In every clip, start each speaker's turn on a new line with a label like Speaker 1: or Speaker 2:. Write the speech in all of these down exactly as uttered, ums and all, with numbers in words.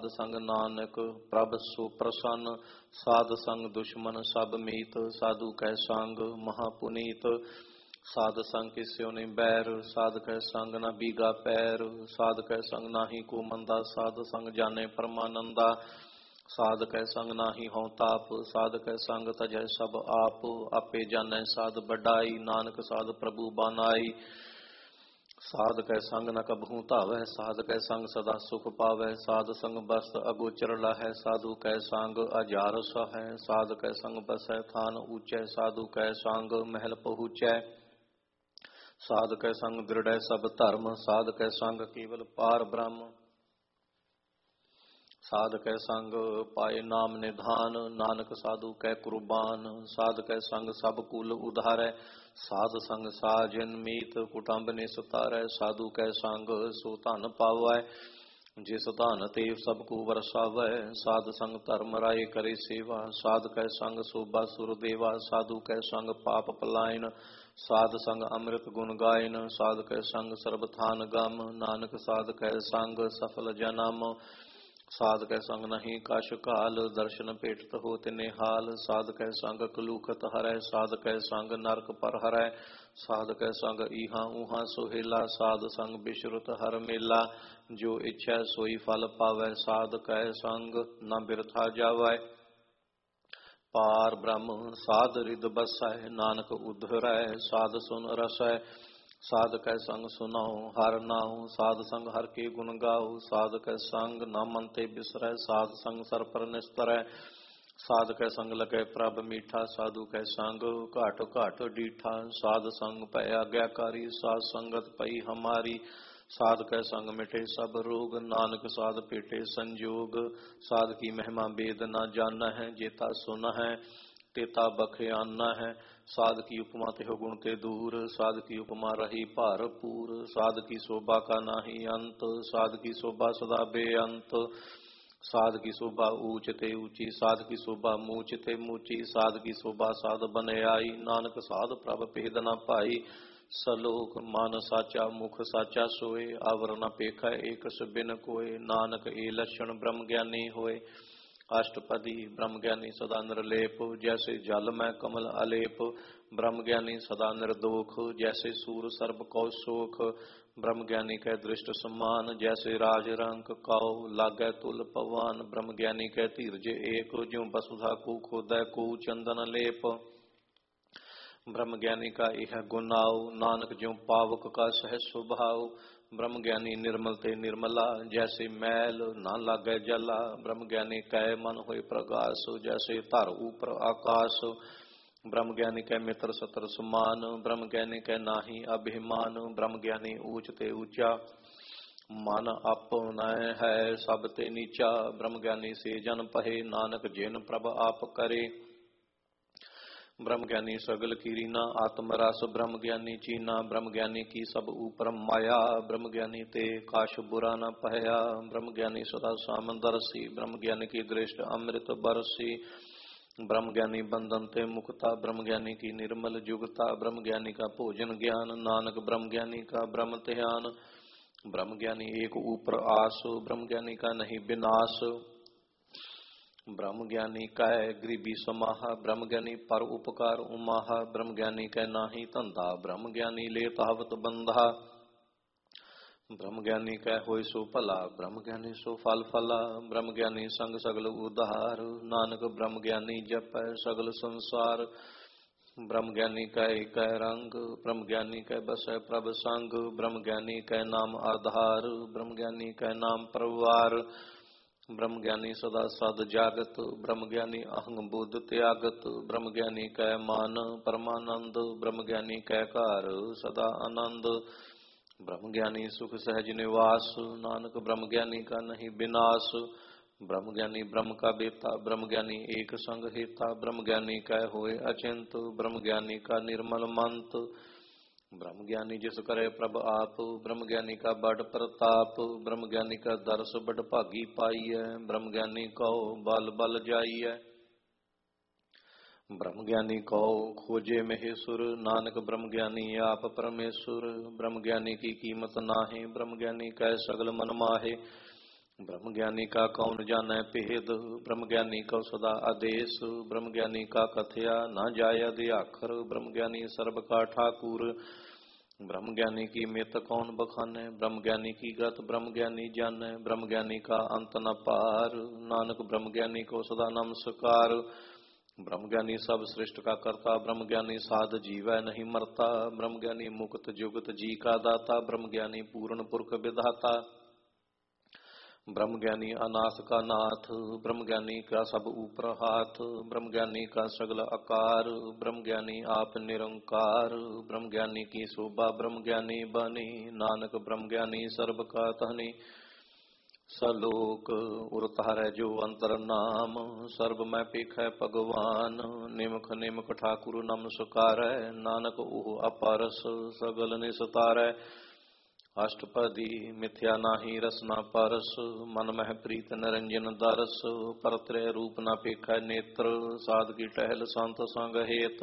Speaker 1: संग नानक प्रभ सो प्रसन्न। साध संग दुश्मन सब मीत, साधु कै संग महापुनीत। साध संग किस्यो नहीं बैर, साध कै संग न बीगा पैर। साध कै संग नाही को मंदा, साध संग जाने परमानंदा। साध कै संग नाही हों ताप, साध कै संग तजह सब आप। आपे जानै साध बढ़ाई, नानक साध प्रभु बानाई। साध कै संग न कबहू धावै, साध कै संग सदा सुख पावै। साध संग बस्त अगोचर लहै, साधु कै संग अजार सहै। साध कै संग बसै थान ऊंचै, साधु कै संग महल पहुँचै। साध कै संग दृढ़ सब धर्म, साध कै संग केवल पार ब्रह्म। साध कै संग पाए नाम निधान, नानक साधु कै कुर्बान। साध कै संग सब कुल उधारै, साध संग साजन मीत कुटुंब ने सतारै। साधु कै संग सो धन पावै, जिस धन तेव सब को वरसावै। साध संग धर्म राय करे सेवा, साध कै संग शोभा सुर देवा। साधु कै संग पाप पलायन, साध संग अमृत गुण गायन। साध कै संग सर्वथान गम, नानक साध कै संग सफल जन्म। साध कै संग नहीं कश काल, दर्शन पेटत होत निहाल। साध कै संग कलूखत हरै, साध कै संग नरक पर हरै। साध कै संग इहां उहां सोहेला, साध संग बिश्रुत हर मेला। जो इच्छा सोई फल पावै, साध कै संग न बिरथा जावै। पार ब्रह्म साध रिद बसै, नानक उद्धरै साध सुन रसै। साध कै संग सुनाओ हर नाओ, साध संग हर के गुण गाओ। साध कै संग न मन ते बिसरै, साध संग सर पर निस्तरै। साध कै संग लगे प्रभ मीठा, साधु कै संग घाट घाट डीठा। साध संग पै आज्ञाकारी, साध संगत पई हमारी। साध कै संग मिटे सब रोग, नानक साध पेटे संजोग। साध की महिमा वेद न जाना है, जेता सुन है तेता बख्याना है। साध की उपमा तेहो गुण ते दूर, साध की उपमा रही भारपूर। साध की शोभा का नाही अंत, साध की शोभा सदा बेअंत। साध की शोभा ऊंच ते ऊंची, साध की शोभा मूच ते मूची। साध की शोभा साध बन आई, नानक साध प्रभ भेद न पाई। सलोक मान साचा मुख साचा सोए, आवर न पेखा एक बिन कोय। नानक ए लक्षण ब्रह्म ज्ञानी होए, अष्टपदी ब्रह्म ज्ञानी सदा निर्लेप। जैसे जल में कमल अलेप, ब्रह्म ज्ञानी सदा निर्दोख। जैसे सूर सर्प कौ शोक, ब्रह्म ज्ञानी कै दृष्ट समान। जैसे राज रंक कौ लागै तुल पवन, ब्रह्म ज्ञानी कै धीरज एक। ज्यों वसुधा को खोदै को चंदन लेप, ब्रह्म ज्ञानी का यह गुनाओ। नानक ज्यों पावक का सहज स्वभाव, ब्रह्म ज्ञानी निर्मल ते निर्मला। जैसे मैल ना लागै जला, ब्रह्म ज्ञानी कै मन होए प्रकाश। जैसे धर ऊपर आकाश, ब्रह्म ज्ञानी कै मित्र सतर समान। ब्रह्म ज्ञानी कै नाही अभिमान, ब्रह्म ज्ञानी ऊंच ते ऊंचा। मन अपना है सब ते नीचा, ब्रह्म ज्ञानी से जन पहे। नानक जिन प्रभ आप करे, ब्रह्म ज्ञानी सगल कीरीना। आत्म रस ब्रह्म ज्ञानी चीना, ब्रह्म ज्ञानी की सब ऊपर माया। ब्रह्म ज्ञानी ते काश बुरा न पहया, ब्रह्म ज्ञानी सदा सामंदरसी। ब्रह्म ज्ञानी की दृष्ट अमृत बरसी, ब्रह्म ज्ञानी बंधन ते मुक्ता। ब्रह्म ज्ञानी की निर्मल जुगता, ब्रह्म ज्ञानी का भोजन ज्ञान। नानक ब्रह्म ज्ञानी का ब्रह्म ध्यान, ब्रह्म ज्ञानी एक ऊपर आस। ब्रह्म ज्ञानी का नहीं विनाश, ब्रह्म ज्ञानी कै गरीबी समाहा। ब्रह्म ज्ञानी पर उपकार उमाहा, ब्रह्म ज्ञानी कै नाही धंधा। ब्रह्म ज्ञानी ले तावत बंधा, ब्रह्म ज्ञानी कै होय सो भला। ब्रह्म ज्ञानी सो फल फला, ब्रह्म ज्ञानी संग सगल उधार। नानक ब्रह्म ज्ञानी जपै सगल संसार, ब्रह्म ज्ञानी कै कै रंग। ब्रह्म ज्ञानी कै बसै प्रभ संग, ब्रह्म ज्ञानी कै नाम आधार। ब्रह्म ज्ञानी कै नाम परवार, ब्रह्म ज्ञानी सदा सद जागत। ब्रह्म ज्ञानी अहंग बुद्ध त्यागत, ब्रह्म ज्ञानी कै मान परमानंद। ब्रह्म ज्ञानी कै घर सदा आनंद, ब्रह्म ज्ञानी सुख सहज निवास। नानक ब्रह्म ज्ञानी का नहीं विनाश, ब्रह्म ज्ञानी ब्रह्म का बेता। ब्रह्म ज्ञानी एक संग हेता, ब्रह्म ज्ञानी कै होए अचिंत। ब्रह्म ज्ञानी का निर्मल मंत, ब्रह्म ज्ञानी जिस करे प्रभ आप। ब्रह्म ज्ञानी का बड़ प्रताप, ब्रह्म ज्ञानी का दर्श बड़ भागी पाई है। ब्रह्म ज्ञानी कहो बल बल जाई है, ब्रह्म ज्ञानी कहो खोजे महेश्वर। नानक ब्रह्म ज्ञानी आप परमेश्वर, ब्रह्म ज्ञानी की कीमत नाहे। ब्रह्म ज्ञानी कै सगल मन माहे, ब्रह्म ज्ञानी का कौन जानै भेद, ब्रह्म ज्ञानी का सदा आदेश, ब्रह्म ज्ञानी का कथया न जाय अधि आखर, ब्रह्म ज्ञानी सर्ब का ठाकुर। ब्रह्म ज्ञानी की मित कौन बखाने, ब्रह्म ज्ञानी की गत ब्रह्म ज्ञानी जाने, ब्रह्म ज्ञानी का अंत न पार, नानक ब्रह्म ज्ञानी को सदा नमस्कार। ब्रह्म ज्ञानी सब सृष्ट का करता, ब्रह्म ज्ञानी साध जीवै नहीं मरता, ब्रह्म ज्ञानी मुक्त जुगत जी का दाता, ब्रह्म ज्ञानी पूर्ण पुरख विधाता। ब्रह्म ज्ञानी अनाथ का नाथ, ब्रह्म ज्ञानी का सब ऊपर हाथ, ब्रह्म ज्ञानी का सगल आकार, ब्रह्म ज्ञानी आप निरंकार। ब्रह्म ज्ञानी की शोभा ब्रह्म ज्ञानी बनी, नानक ब्रह्म ज्ञानी सर्ब का धनी। सलोक उरतार जो अंतर नाम, सर्ब मैं पेख भगवान, निमख निमख ठाकुर नमस्कार, नानक ओह अपरस सगल निस्तारै। अष्टपदी मिथ्या नाही रसना परस, मन मह प्रीत निरंजन दरस, परत्रय रूप न पेख नेत्र, साध की टहल संत संग हेत।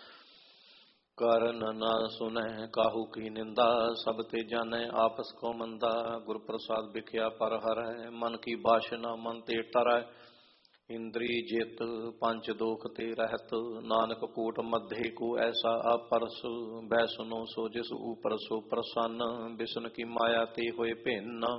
Speaker 1: कारण न सुनह काहू की निंदा, सब ते जाने आपस को मंदा, गुर प्रसाद बिख्या पर हर, मन की बासना मन ते टरै। इंद्री जित पंच दोख ते रहत, नानक कोट मध्य को ऐसा अपरस, बैसनो सो जिस ऊपर सो प्रसन्न, विष्णु की माया ते होए भिन्न।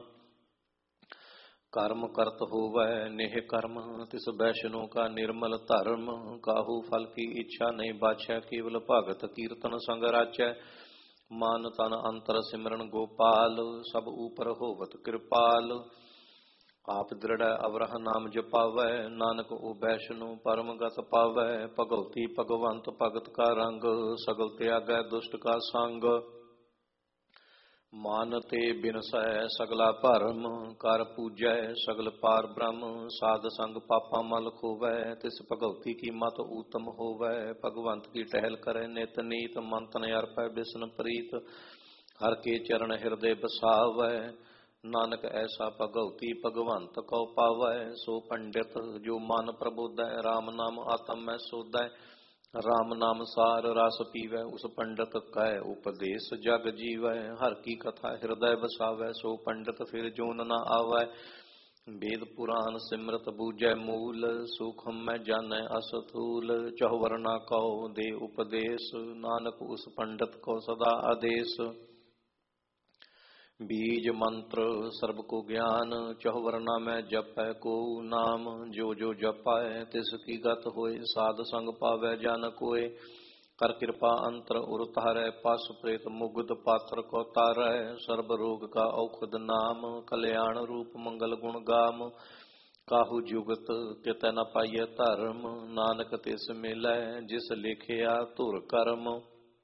Speaker 1: कर्म करत होवै नेह कर्म, तिस वैष्णो का निर्मल धर्म, काहू फल की इच्छा नहीं बाछै, केवल भगत कीर्तन संग राचै। मान तन अंतर सिमरन गोपाल, सब ऊपर होवत कृपाल। आप दृढ़ अवरह नाम जपावै, नानक ओ वैष्णो परम गत पावै। भगवती भगवंत भगत का रंग, सगल त्यागै दुष्ट का संग। मानते बिनसै सगला भरम, कर पूजै सगल पार ब्रह्म। साध संग पापा मल खोवै, तिस भगवती की मत उत्तम होवै। भगवंत की टहल करे नित नीत, मन तन अर्पै बिसन प्रीत। हर के चरण हृदय बसावै, नानक ऐसा भगवती भगवंत को पावै। सो पंडित जो मन प्रबोधै, राम नाम आत्म में सोधै। राम नाम सार रस पीवै, उस पंडित कह उपदेश जग जीवै। हर की कथा हृदय बसावै, सो पंडित फिर जोन न आवै। वेद पुराण सिमरत बूझै मूल, सूखम में जानै असथूल। चहुवरना कहो दे उपदेश, नानक उस पंडित को सदा आदेश। बीज मंत्र सर्ब को ज्ञान, चहुवरना में जपै को नाम। जो जो जपाए तिसकी गत होए, साध संग पावै जान कोय। कर कृपा अंतर उर तारै, पास प्रेत मुग्ध पात्र को तारै। सर्ब रोग का औषध नाम, कल्याण रूप मंगल गुण गाम। काहू जुगत कित न पाइय धर्म, नानक तिस मिलै जिस लिखिया धुर कर्म।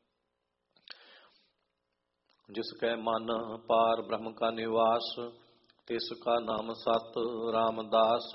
Speaker 1: जिसकै मन पार ब्रह्म का निवास, तिसका नाम सत रामदास।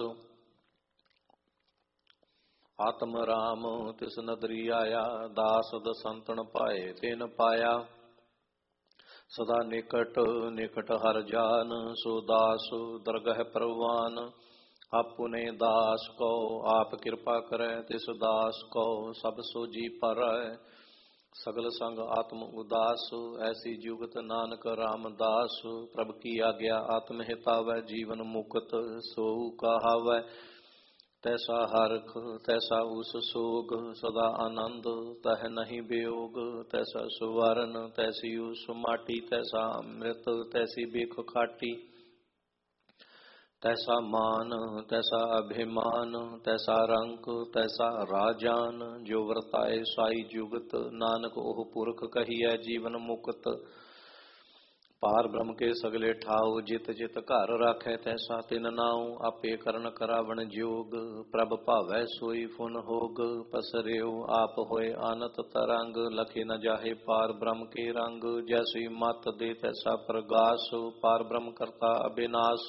Speaker 1: आत्म राम तिस नदरी आया, दास दसंतन पाए तिन पाया। सदा निकट निकट हर जान, सो दास दरगह परवान। आपुने दास को आप कृपा करै, तिस दास को सब सो जी परै। सगल संग आत्म उदास, ऐसी जुगत नानक रामदास। प्रभु की आज्ञा आत्म हितावै, जीवन मुक्त सो कहावै। तैसा हरख तैसा उस सोग, सदा आनंद तह नहीं वियोग। तैसा सुवर्ण तैसी उस माटी, तैसा अमृत तैसी बिख खाटी। तैसा मान तैसा अभिमान, तैसा रंक तैसा राजान। जो वर्ताए साई जुगत, नानक ओह पुरख कहिए जीवन मुक्त। पार ब्रह्म के सगले ठाव, जित जित घर राखै तैसा तिन नाउ। आपे करण करावण जोग, प्रभ भावै सोई फुन होग। पसरेउ आप होए आनत तरंग, लखे न जाहे पार ब्रह्म के रंग। जैसी मत दे तैसा प्रगास, पार ब्रह्म करता अविनाश।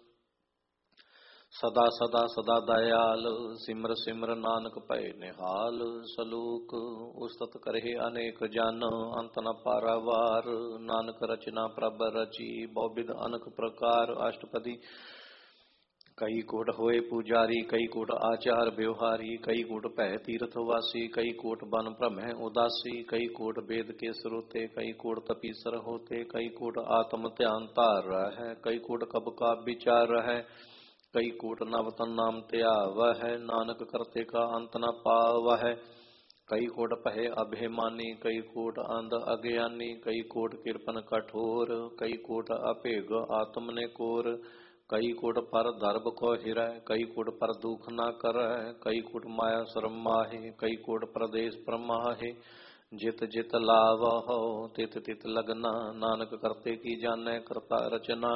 Speaker 1: सदा सदा सदा दयाल, सिमर सिमर नानक भय निहाल। सलोक उस्तत करहे अनेक जन, अंत न पारावार। नानक रचना प्रभ रची, बहुविध अनक प्रकार। अष्टपदी कई कोट होए पुजारी, कई कोट आचार व्यवहारी, कई कोट भै तीर्थवासी, कई कोट बन भ्रमह उदासी, कई कोट वेद के श्रोते, कई कोट तपीसर होते, कई कोट आत्म ध्यान तार है, कई कोट कब का विचार है, कई कोट नवतन नाम त्याव है, नानक करते का अंत न पाव है। कई कोट पहे अभिमानी, कई कोट अंध अज्ञानी, कई कोट कृपन कठोर, कई कोट अपेग आत्म ने कोर, कई कोट पर दर्भ को हिरय, कई कोट पर दुख न कर, कई कोट माया शर्म माहे, कई कोट प्रदेश प्रमाहे, जित जित लाभ हो तित तित लगना, नानक करते की जाने करता रचना।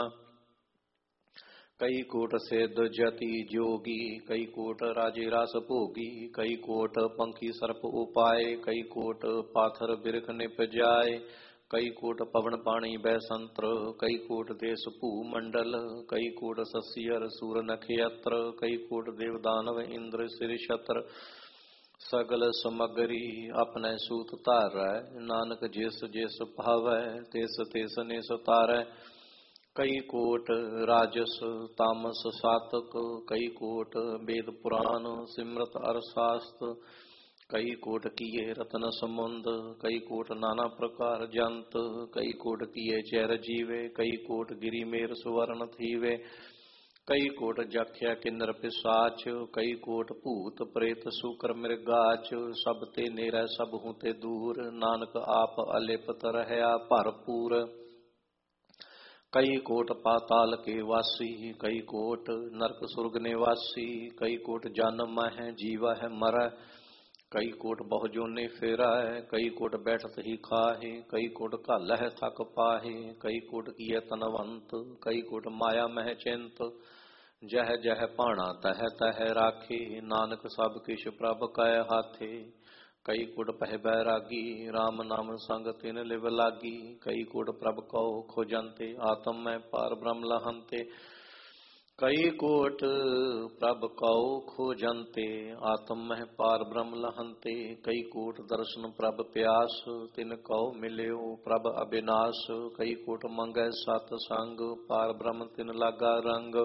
Speaker 1: कई कोट सिद्ध जति जोगी, कई कोट राजे रास भोगी, कई कोट पंखी सर्प उपाय, कई कोट पाथर बिरख निप जाय, कई कोट पवन पाणी बैसंत्र, कई कोट देश भू मंडल, कई कोट ससियर सूर नक्षत्र, कई कोट देव दानव इंद्र सिर छत्र, सगल समगरी अपने सूत तारै, नानक जिस जिस भावै तिस तिस निस तारै। कई कोट राजस तामस सातक, कई कोट वेद पुराण सिमरत अरशास्त्र, कई कोट किए रत्न समुंद, कई कोट नाना प्रकार जंत, कई कोट किए चैर जीवे, कई कोट गिरी मेर सुवर्ण थीवे, कई कोट जख्या किन्नर पिशाच, कई कोट भूत प्रेत सुकर मृगाच, सब ते नेरै सब हूते दूर, नानक आप अलिपत रहया भरपूर। कई कोट पाताल के वासी, कई कोट नरक सुर्ग निवासी, कई कोट जन्म है जीवा है मरै, कई कोट बहु जोने फेरा है, कई कोट बैठत ही खाहे, कई कोट घल है थक पाहे, कई कोट किए तनवंत, कई कोट माया मह चिंत, जह जह पाणा तह तह राखे, नानक सब किश प्रभ कै हाथे। कई कोट पह बैरागी, राम नाम संग तिन लिव लागी, कई कोट प्रभ कौ खोजंते, आत्म में पार ब्रह्म लहंते, कई कोट प्रभ कौ खोजंते, आत्म में पार ब्रह्म लहंते, कई कोट दर्शन प्रभ प्यास, तिन कौ मिल्यो प्रभ अविनाश, कई कोट मंगै सत संग, पार ब्रह्म तिन लागा रंग,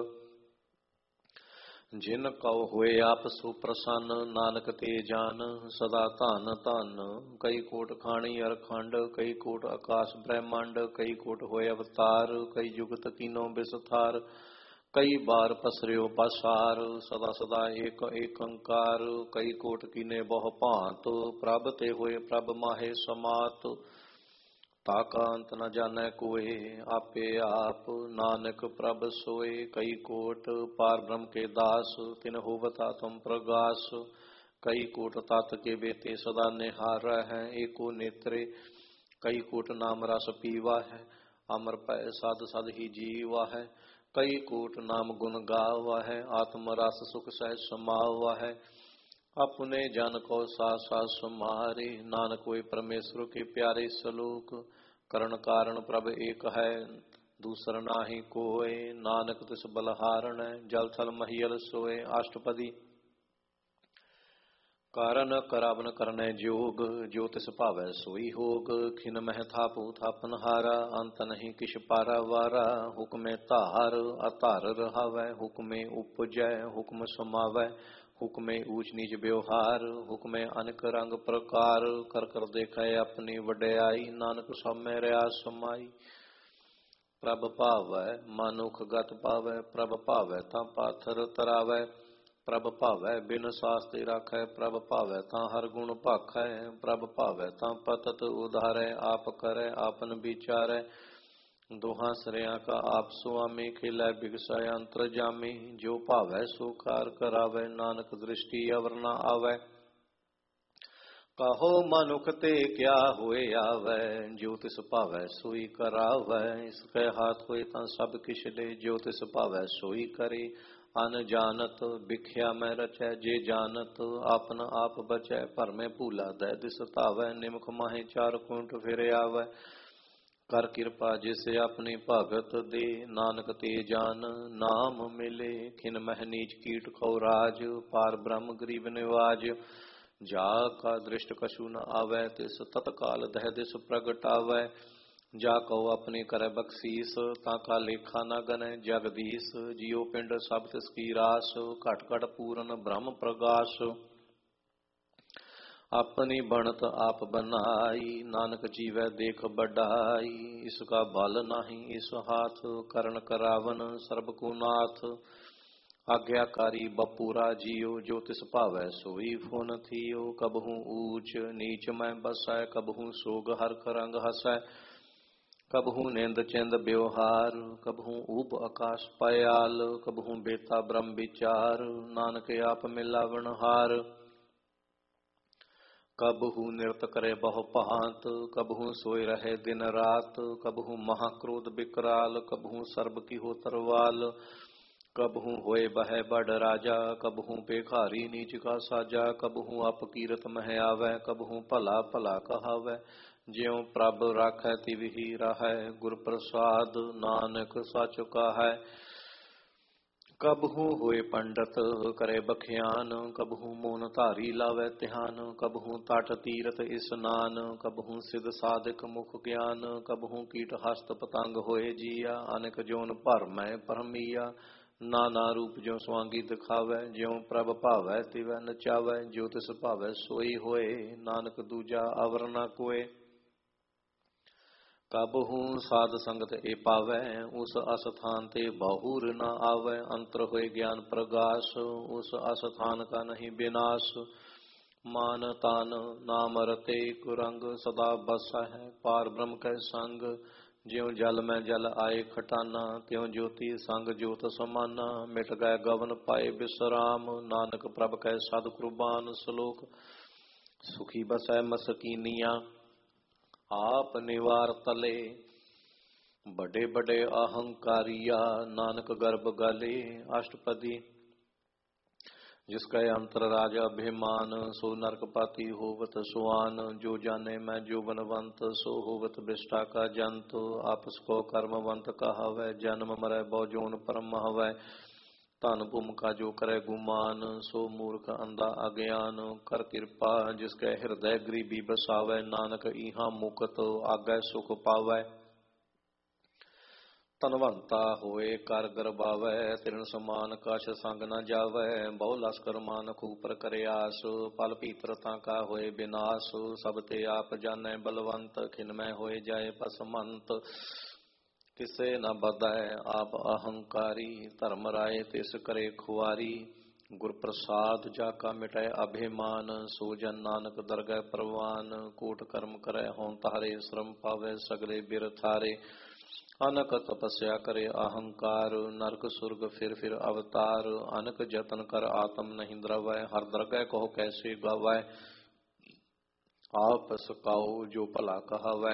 Speaker 1: जिन कौ हुए आप सुप्रसन्न, नानक ते जान सदा धन धन। कई कोट खाणी अरखंड, कई कोट आकाश ब्रह्मांड, कई कोट होए अवतार, कई जुगत कीनो विस्तार, कई बार पसर्यो पसार, सदा सदा एक एकंकार, कई कोट कीने बहु भांत, प्रभ ते होए प्रभ माहे समात, ताका अंत न जानै कोय, आपे आप नानक प्रभ सोए, कई कोट पार ब्रह्म के दास, तिन होवत आत्म प्रगास, कई कोट तात के बेते सदा निहार है, एको नेत्रे, कई कोट नाम रस पीवा है, अमर पै साध सद ही जीवा है, कई कोट नाम गुण गावा है, आत्म रस सुख सह समावा है, अपने जन को सा सा सुमारे, नानक कोई परमेश्वर के प्यारे सलोक, करण कारण प्रभ एक है दूसर नाही कोय, नानक तिस बलहारण जल थल महियल सोए। अष्टपदी। कारण करावन करने जोग, जो तिस भावै सोई होग, खिन मह थापु थापन हारा, अंत नहीं किछ पारा वारा, हुक्मे धार अधार रहावै, हुक्मे उपजै हुक्म समावै, हुक्मे ऊच नीच व्यवहार, हुक्मे अनेक रंग प्रकार, कर कर देखै अपनी वड्याई, नानक सब में रहा समाई। प्रभ भावै मानुख गत पावै, प्रभ भावै तां पाथर तरावै, प्रभ भावै बिन शास्त्र राखै, प्रभ भावै तां हर गुण भाखै, प्रभ भावै तां पतत उधारै, आप करै आपन विचारै, दोहा सरिया का आप सुआमी, खिलै बिगसै अंतर जामी, जो भावै सो कार करावै, नानक दृष्टि अवर न आवै, कहो मनुख ते क्या होए आवै, जो तिस भावै सोई करावै, इसके हाथ होए तां सब किछ ले, जो तिस भावै सोई करे, अन जानत बिख्या मैं रचै, जे जानत आपन आप बचै, भर में भूला दै दिस तावै, निमख माहे चार कुंट फिर आवै, कर कृपा जिसे अपनी भगत दे, नानक ते जान नाम मिले, खिन मह नीच कीट खौ राज, पार ब्रह्म गरीब निवाज, जा का दृष्ट कछु न आवै, तिस तत्काल दह दिस प्रगटावै, जा कहो अपने करे बख्शीस, ताका लेखा न गने जगदीश। जियो पिंड सब तिसकी रास, घट घट पूरन ब्रह्म प्रगास। अपनी बनत आप बनाई, नानक जीवै देख बढ़ाई। इसका बल नाही इस हाथ, करण करावन सर्ब को नाथ। आज्ञाकारी बपूरा जियो, जो तिस भावै सोई फुन थियो। कबहू ऊंच नीच मैं बसै, कबहू सोग हरख रंग हसै। कबहू निंद चिंद व्यवहार, कबहू ऊप आकाश पायाल। कबहू बेता ब्रह्म विचार, नानक आप मिलावन हार। कबहू नृत करे बहु पहांत, कबहू सोए रहे दिन रात। कबहू महाक्रोध विकराल, कबहू सर्ब की हो तरवाल। कबहू होए बह बड़ राजा, कबहू पेखारी नीच का साजा। कबहू अपकीरत मह आवै, कबहू भला भला कहावै। ज्यों प्रभ राखै तिवहि रहै, गुर प्रसाद नानक सच कहै। कबहू होए पंडित करे बख्यान, कबहू मोन धारी लावै ध्यान। कबहू तट तीरथ स्नान, कबहू सिद्ध साधिक मुख ज्ञान। कबहू कीट हस्त पतंग होए जिया, अनेक जोन भर मैं भरमिया। नाना रूप ज्यों स्वांगी दिखावै, ज्यों प्रभ भावै तिवै नचावै। जो तिस भावै सोई होए, नानक दूजा अवर न कोय। कबहू साध संगत ए पावै, उस अस्थान ते बहुर न आवै। अंतर होए ज्ञान प्रगास, उस अस्थान का नहीं विनाश। मान तान नाम रते कुरंग, सदा बसा है पार ब्रह्म कै संग। ज्यों जल में जल आए खटाना, त्यों ज्योति संग ज्योत समाना। मिट गए गवन पाए विश्राम, नानक प्रभ कै सद कुर्बान। श्लोक सुखी बसै मसकीनिया, आप निवार तले। बड़े बड़े अहंकारिया, नानक गर्भ गले। अष्टपदी जिसका अंतर राज अभिमान, सो नरकपति होवत सुआन। जो जाने मैं जो बनवंत, सो होवत विष्टा का जंत। आपस को कर्मवंत कहावै, जन्म मरै बहु जोन परम हवै। धन भूम का जो करे गुमान, सो मूर्ख अंधा अज्ञान। कर कृपा जिसके हृदय गरीबी बसावै, नानक इहा मुकत आगै सुख पावै। धनवंता होए कर गरबावै, तिरन समान कछ संग न जावै। बहु लश्कर मान खूपर करे आस, पल भीतर ताका होए विनाश। सब ते आप जानै बलवंत, खिनमै होए जाए पसमंत। किसे न बदै आप अहंकारी, धर्म राय तिस करे खुआरी। गुर प्रसाद जाका मिटै अभिमान, सो जन नानक दरगह परवान। कोट कर्म करे हों तारे, श्रम पावै सगले बिर थारे। अनक तपस्या करे अहंकार, नरक सुरग फिर फिर अवतार। अनक जतन कर आत्म नहीं द्रवै, हर दरगह कहो कैसे गावै। आप सकाओ जो भला कहावै,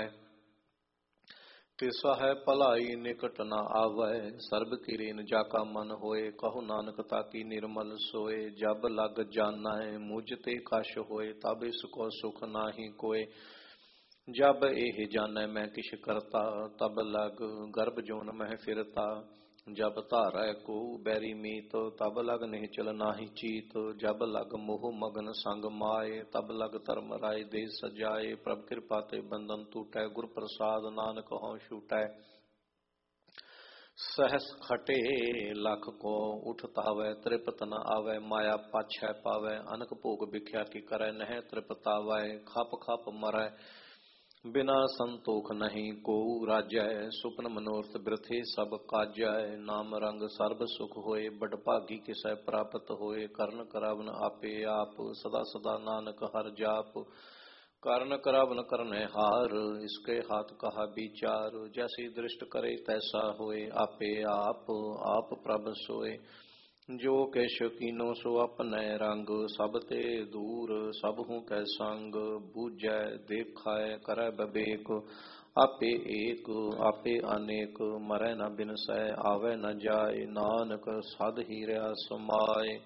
Speaker 1: तिसा है भलाई निकट न आवै। सर्ब किरेन जाका मन होए, कहो नानक ताकी निर्मल सोए। जब लग जाना मुझ ते कश होए, तब इसको सुख नाही कोय। जब एह जानै मैं किश करता, तब लग गर्भ जोन मह फिरता। जब धारै को बैरी मीत, तब लग निहचल नाही चीत। जब लग मोह मगन संग माए, तब लग धर्म राय दे सजाए। प्रभ कृपा ते बंधन टूटै, गुर प्रसाद नानक हों छूटै। सहस खटे लख को उठ तावै, तृपत न आवै माया पाछै पावै। अनक भोग बिख्या की करै, नह तृपतावै। खप खप मरै बिना संतोख नहीं को राजै। सुपन मनोरथ बिरथे सब काजै। नाम रंग सर्ब सुख होए, बड़ भागी किसै प्राप्त होए। करण करावन आपे आप, सदा सदा नानक हर जाप। करण करावन करने हार, इसके हाथ कहा विचार। जैसी दृष्ट करे तैसा होए, आपे आप आप प्रभ सोए। जो किश कीनो सो अपने रंग, सब ते दूर सब हूँ कै संग। बूझै देखै करै बबेक, आपे एक आपे अनेक। मरै न बिनसै आवे न जाए, नानक सद ही रहा समाए।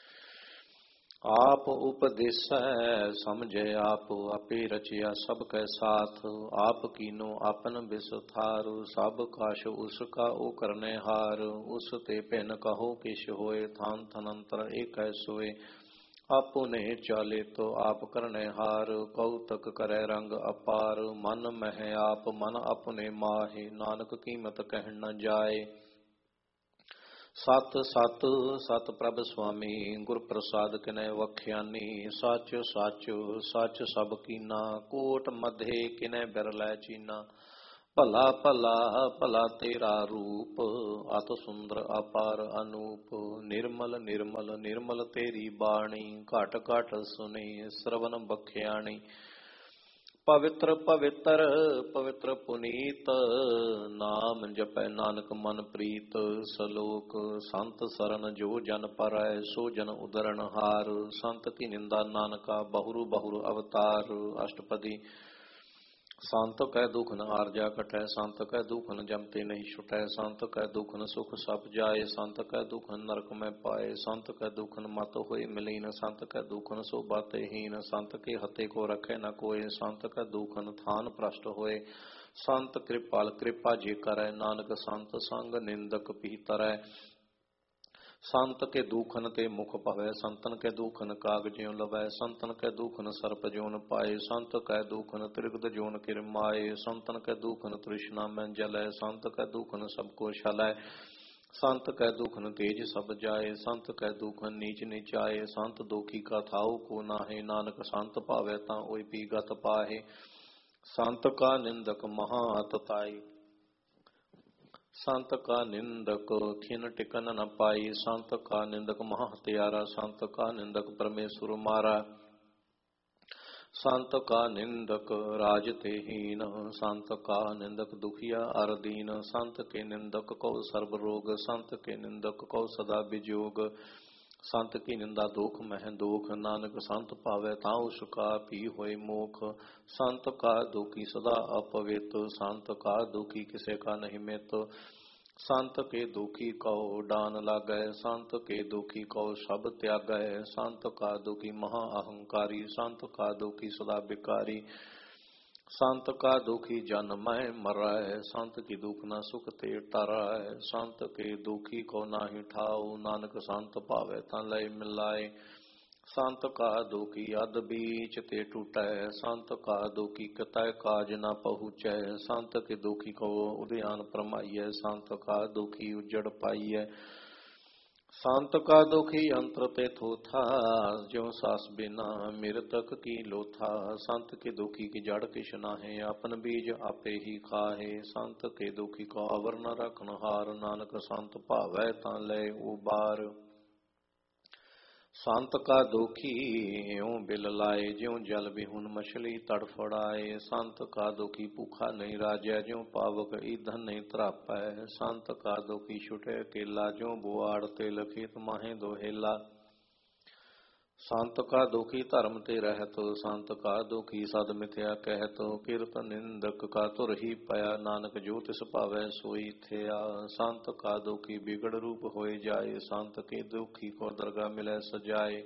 Speaker 1: आप उपदेसै समझे आप, आपे रचिया सब कै साथ। आप कीनो आपन बिसथार, सब काश उसका ओ करने हार। उस ते भिन कहो किश होए, थान थनंतर एक सोए। आपुने चाले तो आप करने हार, कौतक करे रंग अपार। मन मह आप मन अपने माहे, नानक कीमत कह न जाए। सत सत सत प्रभ स्वामी, गुर प्रसाद किनै वख्यानी। सच सच सच सब कीना, कोट मधे किनै बिरलै चीना। भला भला भला तेरा रूप, अत सुंदर अपार अनूप। निर्मल निर्मल निर्मल तेरी बाणी, घट घट सुने श्रवण बख्याणी। पवित्र पवित्र पवित्र पुनीत, नाम जपै नानक मन प्रीत। सलोक संत सरन जो जन परै, सो जन उदरण हार। संत की निंदा नानका, बहुरु बहुरु अवतार। अष्टपदी। संत कै दुख न आरजा कटै, संत कै दुख न जमते नहीं छुटै। संत कै दुख न सुख सप जाए, संत कै दुख न नरक में पाए। संत कै दुख न मत होए मिलीन, संत कै दुख न सो बाते हीन। संत के हते को रखे न कोय, संत कै दुख न थान भ्रष्ट होए। संत कृपाल कृपा जे करै, नानक संत संग निंदक पीतरै। संत के दूखन ते मुख भवै, संतन के दूखन काग ज्यों लवै। संतन के दूखन सर्प ज्यों पाए, संत कै दूखन त्रिगद ज्यों किरमाए। संतन के दूखन तृष्णा में जलै, संत कै दूखन सबको छलै। संत कै दूखन तेज सब जाए, संत कै दूखन नीच नीचाए। संत दोखी का थाऊ को नाहे, नानक संत पावै तां ओई पी गत पाहे। संत का निंदक महा अतताई, संत का निंदक खिन टिकन न पाई। संत का निंदक महा हत्यारा, संत का निंदक परमेश्वर मारा। संत का निंदक राज ते हीन, संत का निंदक दुखिया अर दीन। संत के निंदक को सर्व रोग, संत के निंदक को सदा विजोग। संत की निंदा दोख मह दोख, नानक संत पावै तां उसका पी होए मोख। संत का दुखी सदा अपवित, संत का दुखी किसे का नहीं मित। संत के दुखी कौ डान लागै, संत के दुखी कौ सब त्यागै। संत का दुखी महा अहंकारी, संत का दुखी सदा विकारी। संत का दुखी जन मैं मरै, संत की दुख न सुख ते टरै। संत के दुखी को नाहि ठाऊ, नानक संत पावै तां लय मिलाए। संत का दुखी अध बीच ते टूटै, संत का दुखी कतै काज न पहुँचै। संत के दुखी को उद्यान परमाइयै, संत का दुखी उजड़ पाइयै। संत का दुखी अंतर ते थोथा, ज्यों सास बिना मृतक की लोथा। संत के दुखी की जड़ किछ नाहे, अपन बीज आपे ही खाहे। संत के दुखी को अवर न रखन हार, नानक संत भावै तां लय उबार। संत का दुखी यूं बिल लाए, ज्यों जल बिहुन मछली तड़फड़ाए। संत का दुखी भूखा नहीं राजै, ज्यों पावक ईंधन नहीं त्रापै। संत का दुखी छुटे अकेला, ज्यों बुआड़ तेल खेत माहे दोहेला। संत का दुखी धर्म ते रहत, संत का दुखी सद मिथ्या कहत। कीर्त निंदक का तुर ही पया, नानक जो तिस पावै सोई थिया। संत का दुखी बिगड़ रूप होए जाए, संत के दुखी को दरगाह मिलै सजाए।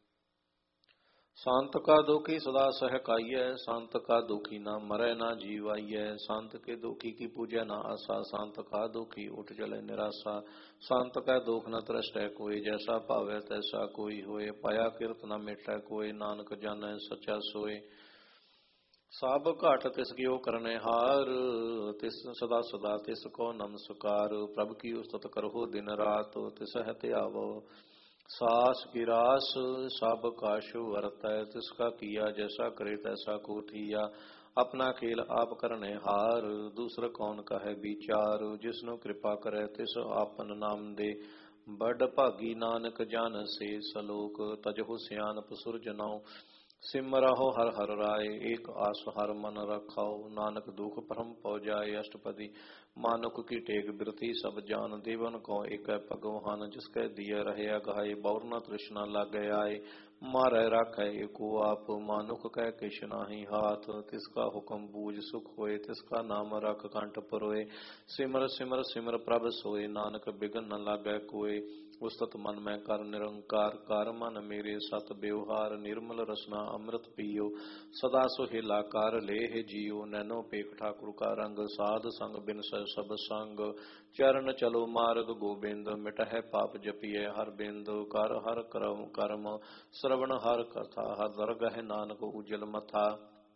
Speaker 1: संत का दुखी सदा सहकाइयै, संत का दुखी ना मरै ना जीवाइयै। संत के दुखी की पूजै ना आसा, संत का दुखी उठ जले निराशा। संत का दुख न त्रस्तै कोई, जैसा पावै तैसा कोई होए। पाया किरत न मिटै कोई, नानक जानै सच्चा सोए। सब घट तिस कियो करने हार, तिस सदा सदा तिस को नमस्कार। प्रभु की उस्तत करहो दिन रात, तिस हते आवो सास गिरास। सब काशु वरतै, तिसका किया जैसा करे तैसा को थिया। अपना खेल आप करने हार, दूसर कौन कहे विचार। जिसनु कृपा करे तिस आपन नाम दे, बड़ भागी नानक जान से सलोक। तजहु सियानप सुरज नौ, सिमरहो हर हर राय। एक आस हर मन रखाओ, नानक दुख परम पौ जाए। अष्टपदी। मानुक की टेक बिरथी सब जान, देवन को एक भगवान। जिसके दिए रहे गाये, बौर न तृष्णा लागे आए। मारै राखै एको आप, मानुख कह किछ नाही हाथ। तिसका हुक्म बूझ सुख होए, तिसका नाम रख कंठ परोए। सिमर सिमर सिमर प्रभ सोए, नानक बिघन न लागै कोय। ਉਸਤਤ ਮਨ ਮੈਂ ਕਰ ਨਿਰੰਕਾਰ ਕਰ ਮਨ ਮੇਰੇ ਸਤ ਬਿਵਹਾਰ ਨਿਰਮਲ ਰਸਨਾ ਅੰਮ੍ਰਿਤ ਪੀਓ ਸਦਾ ਸੁਹੇਲਾ ਕਰ ਲੇਹ ਜੀਓ ਨੈਨੋ ਪੇਖ ਠਾਕੁਰ ਕਾ ਰੰਗ ਸਾਧ ਸੰਗ ਬਿਨਸੈ ਸਭ ਸੰਗ ਚਰਨ ਚਲੋ ਮਾਰਗ ਗੋਬਿੰਦ ਮਿਟਹਿ ਪਾਪ ਜਪੀਐ ਹਰ ਬਿੰਦ ਕਰ ਹਰ ਕਰਮ ਕਰਮ ਸਰਵਣ ਹਰ ਕਥਾ ਹਰ ਦਰਗਹਿ ਨਾਨਕ ਉਜਲ ਮਥਾ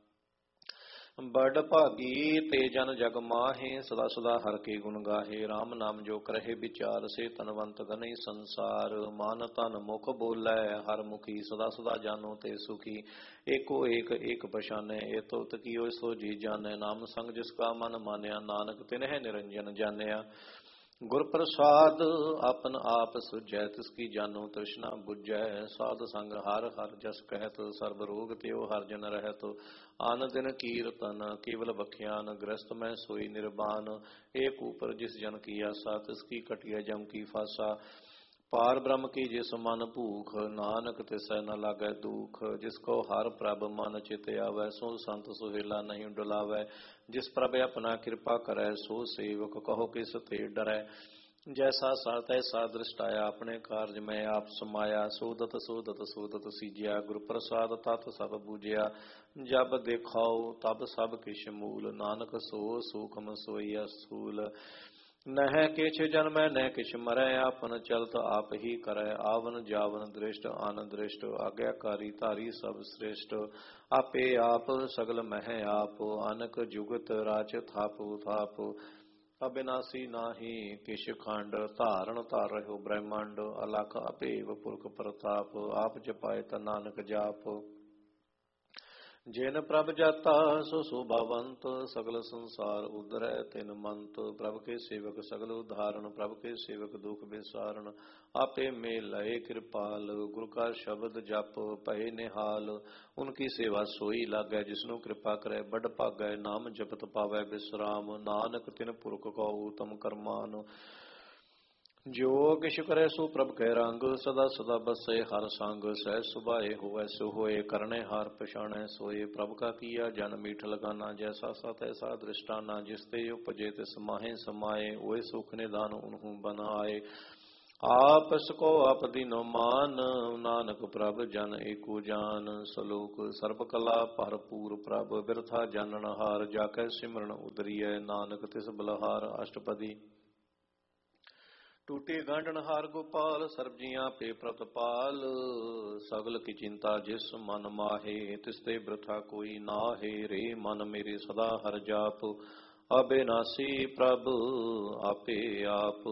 Speaker 1: ਬੜ ਭਾਗੀ ਤੇ ਜਨ ਜਗ ਮਾਹੇ ਸਦਾ ਸਦਾ ਹਰ ਕੇ ਗੁਣ ਗਾਹੇ RAM ਨਾਮ ਜੋ ਕਰਹਿ ਵਿਚਾਰ ਸੇ ਤਨਵੰਤ ਗਨਈ ਸੰਸਾਰ ਮਨ ਤਨ ਮੁਖ ਬੋਲੇ ਹਰ ਮੁਖੀ ਸਦਾ ਸਦਾ ਜਾਨੋ ਤੇ ਸੁਖੀ ਏਕੋ ਏਕ ਏਕ ਪਛਾਨੈ ਏ ਤੋਤ ਕੀਓ ਸੋ ਜੀ ਜਾਣੈ ਨਾਮ ਸੰਗ ਜਿਸ ਕਾ ਮਨ ਮਾਨਿਆ ਨਾਨਕ ਤਿਨਹਿ ਨਿਰੰਜਨ ਜਾਣਿਆ ਗੁਰ ਪ੍ਰਸਾਦ ਆਪਨ ਆਪ ਸੁਝੈ ਤਿਸ ਕੀ ਜਾਨੋ ਤ੍ਰਿਸ਼ਨਾ ਬੁਝੈ ਸਾਧ ਸੰਗ ਹਰ ਹਰ ਜਸ ਕਹਿਤ ਸਰਬ ਰੋਗ ਤਿਉ ਹਰ ਜਨ ਰਹਿਤ ਆਨ ਦਿਨ ਕੀਰਤਨ ਕੇਵਲ ਬਖਿਆਨ ਗ੍ਰਸਤ ਮੈਂ ਸੋਈ ਨਿਰਬਾਨ ਏਕ ਉਪਰ ਜਿਸ ਜਨ ਕੀ ਆਸਾ ਤਿਸ ਕੀ ਕਟਿਐ ਜਮ ਕੀ ਫਾਸਾ ਪਾਰ ਬ੍ਰਹਮ ਕੀ ਜਿਸ ਮਨ ਭੂਖ ਨਾਨਕ ਤਿਸੈ ਨ ਲਾਗੈ ਦੁਖ ਜਿਸ ਕੋ ਹਰ ਪ੍ਰਭ ਮਨ ਚਿਤ ਆਵੈ ਸੋ ਸੰਤ ਸੁਹੇਲਾ ਨਹੀਂ ਡੁਲਾਵੈ ਜਿਸ ਪ੍ਰਭ ਆਪਣਾ ਕਿਰਪਾ ਕਰੈ ਸੋ ਸੇਵਕ ਕਹੋ ਕਿਸ ਤੇ ਡਰੈ ਜੈਸਾ ਸਾ ਤੈਸਾ ਦ੍ਰਿਸ਼ਟਾਇਆ ਆਪਣੇ ਕਾਰਜ ਮੈਂ ਆਪ ਸਮਾਇਆ ਸੋਦਤ ਸੋਦਤ ਸੋਦਤ ਸੀਜਿਆ ਗੁਰ ਪ੍ਰਸਾਦ ਤਤ ਸਭ ਬੂਝਿਆ ਜਬ ਦੇਖਾਓ ਤਬ ਸਭ ਕਿਛ ਮੂਲ ਨਾਨਕ ਸੋ ਸੂਖਮ ਸੋਈ ਅਸੂਲ ਨਹਿ ਕਿਛ ਜਨਮੈ ਨਹਿ ਕਿਛ ਮਰੈ ਆਪਨ ਚਲਤ ਆਪ ਹੀ ਕਰੈ ਆਵਨ ਜਾਵਨ ਦ੍ਰਿਸ਼ਟ ਆਨ ਦ੍ਰਿਸ਼ਟ ਆਗਿਆਕਾਰੀ ਧਾਰੀ ਸਭ ਸ੍ਰੇਸ਼ਟ ਆਪੇ ਆਪ ਸਗਲ ਮਹਿ ਆਪ ਅਨਕ ਜੁਗਤ ਰਾਚ ਥਾਪ ਥਾਪ ਅਬਿਨਾਸੀ ਨਾਹੀ ਕਿਛ ਖੰਡ ਧਾਰਨ ਧਾਰ ਰਹਿਓ ਬ੍ਰਹਮੰਡ ਅਲਖ ਅਭੇਵ ਪੁਰਖ ਪ੍ਰਤਾਪ ਆਪ ਜਪਾਏ ਤਾ ਨਾਨਕ ਜਾਪ ਜਿਨ ਪ੍ਰਭ ਜਾਤਾ ਸੋ ਸ਼ੋਭਾਵੰਤ ਸਗਲ ਸੰਸਾਰ ਉਧਰੈ ਤਿਨ ਮੰਤ ਪ੍ਰਭ ਕੇ ਸੇਵਕ ਸਗਲ ਉਧਾਰਨ ਪ੍ਰਭ ਕੇ ਸੇਵਕ ਦੁਖ ਬਿਸਾਰਨ ਆਪੇ ਮੇਲੈ ਕਿਰਪਾਲ ਗੁਰ ਕਾ ਸ਼ਬਦ ਜਪ ਭਏ ਨਿਹਾਲ ਉਨਕੀ ਸੇਵਾ ਸੋਈ ਲਾਗੈ ਜਿਸਨੂੰ ਕਿਰਪਾ ਕਰੈ ਬੜ ਭਾਗੈ ਨਾਮ ਜਪਤ ਪਾਵੈ ਬਿਸਰਾਮ ਨਾਨਕ ਤਿਨ ਪੁਰਖ ਕੋ ਉਤਮ ਕਰਮਾਨ ਜੋ ਕਿਛ ਕਰੈ ਸੋ ਪ੍ਰਭ ਕੈ ਰੰਗ ਸਦਾ ਸਦਾ ਬਸੈ ਹਰ ਸੰਗ ਸਹਿ ਸੁਭਾਏ ਹੋਵੈ ਸੋ ਹੋਏ ਕਰਨੇ ਹਾਰ ਪਛਾਣੈ ਸੋਏ ਪ੍ਰਭ ਕਾ ਕੀਆ ਜਨ ਮੀਠ ਲਗਾਨਾ ਜੈਸਾ ਸਤ ਐਸਾ ਦ੍ਰਿਸ਼ਟਾਨਾ ਜਿਸ ਤੇ ਉਪਜੇ ਤਿਸ ਮਾਹੇ ਸਮਾਏ ਓਏ ਸੁਖ ਨਿਦਾਨ ਉਨਹੂ ਬਨਾਏ ਆਪਸ ਕੋ ਆਪ ਦੀਨੋ ਮਾਨ ਨਾਨਕ ਪ੍ਰਭ ਜਨ ਏਕੋ ਜਾਨ ਸਲੋਕ ਸਰਬ ਕਲਾ ਭਰਪੂਰ ਪ੍ਰਭ ਬਿਰਥਾ ਜਾਨਣ ਹਾਰ ਜਾ ਕੈ ਸਿਮਰਨ ਉਦਰੀਐ ਨਾਨਕ ਤਿਸ ਬਲਹਾਰ ਅਸ਼ਟਪਦੀ ਟੂਟੇ ਗਾਂਢਨ ਹਾਰ ਗੋਪਾਲ ਸਰਬ ਜੀਆਂ ਪੇ ਪ੍ਰਤਪਾਲ ਸਗਲ ਕੀ ਚਿੰਤਾ ਜਿਸ ਮਨ ਮਾਹੇ ਤਿਸ ਤੇ ਬ੍ਰਥਾ ਕੋਈ ਨਾਹੇ ਰੇ ਮਨ ਮੇਰੇ ਸਦਾ ਹਰ ਜਾਪ ਅਬਿਨਾਸੀ ਪ੍ਰਭ ਆਪੇ ਆਪ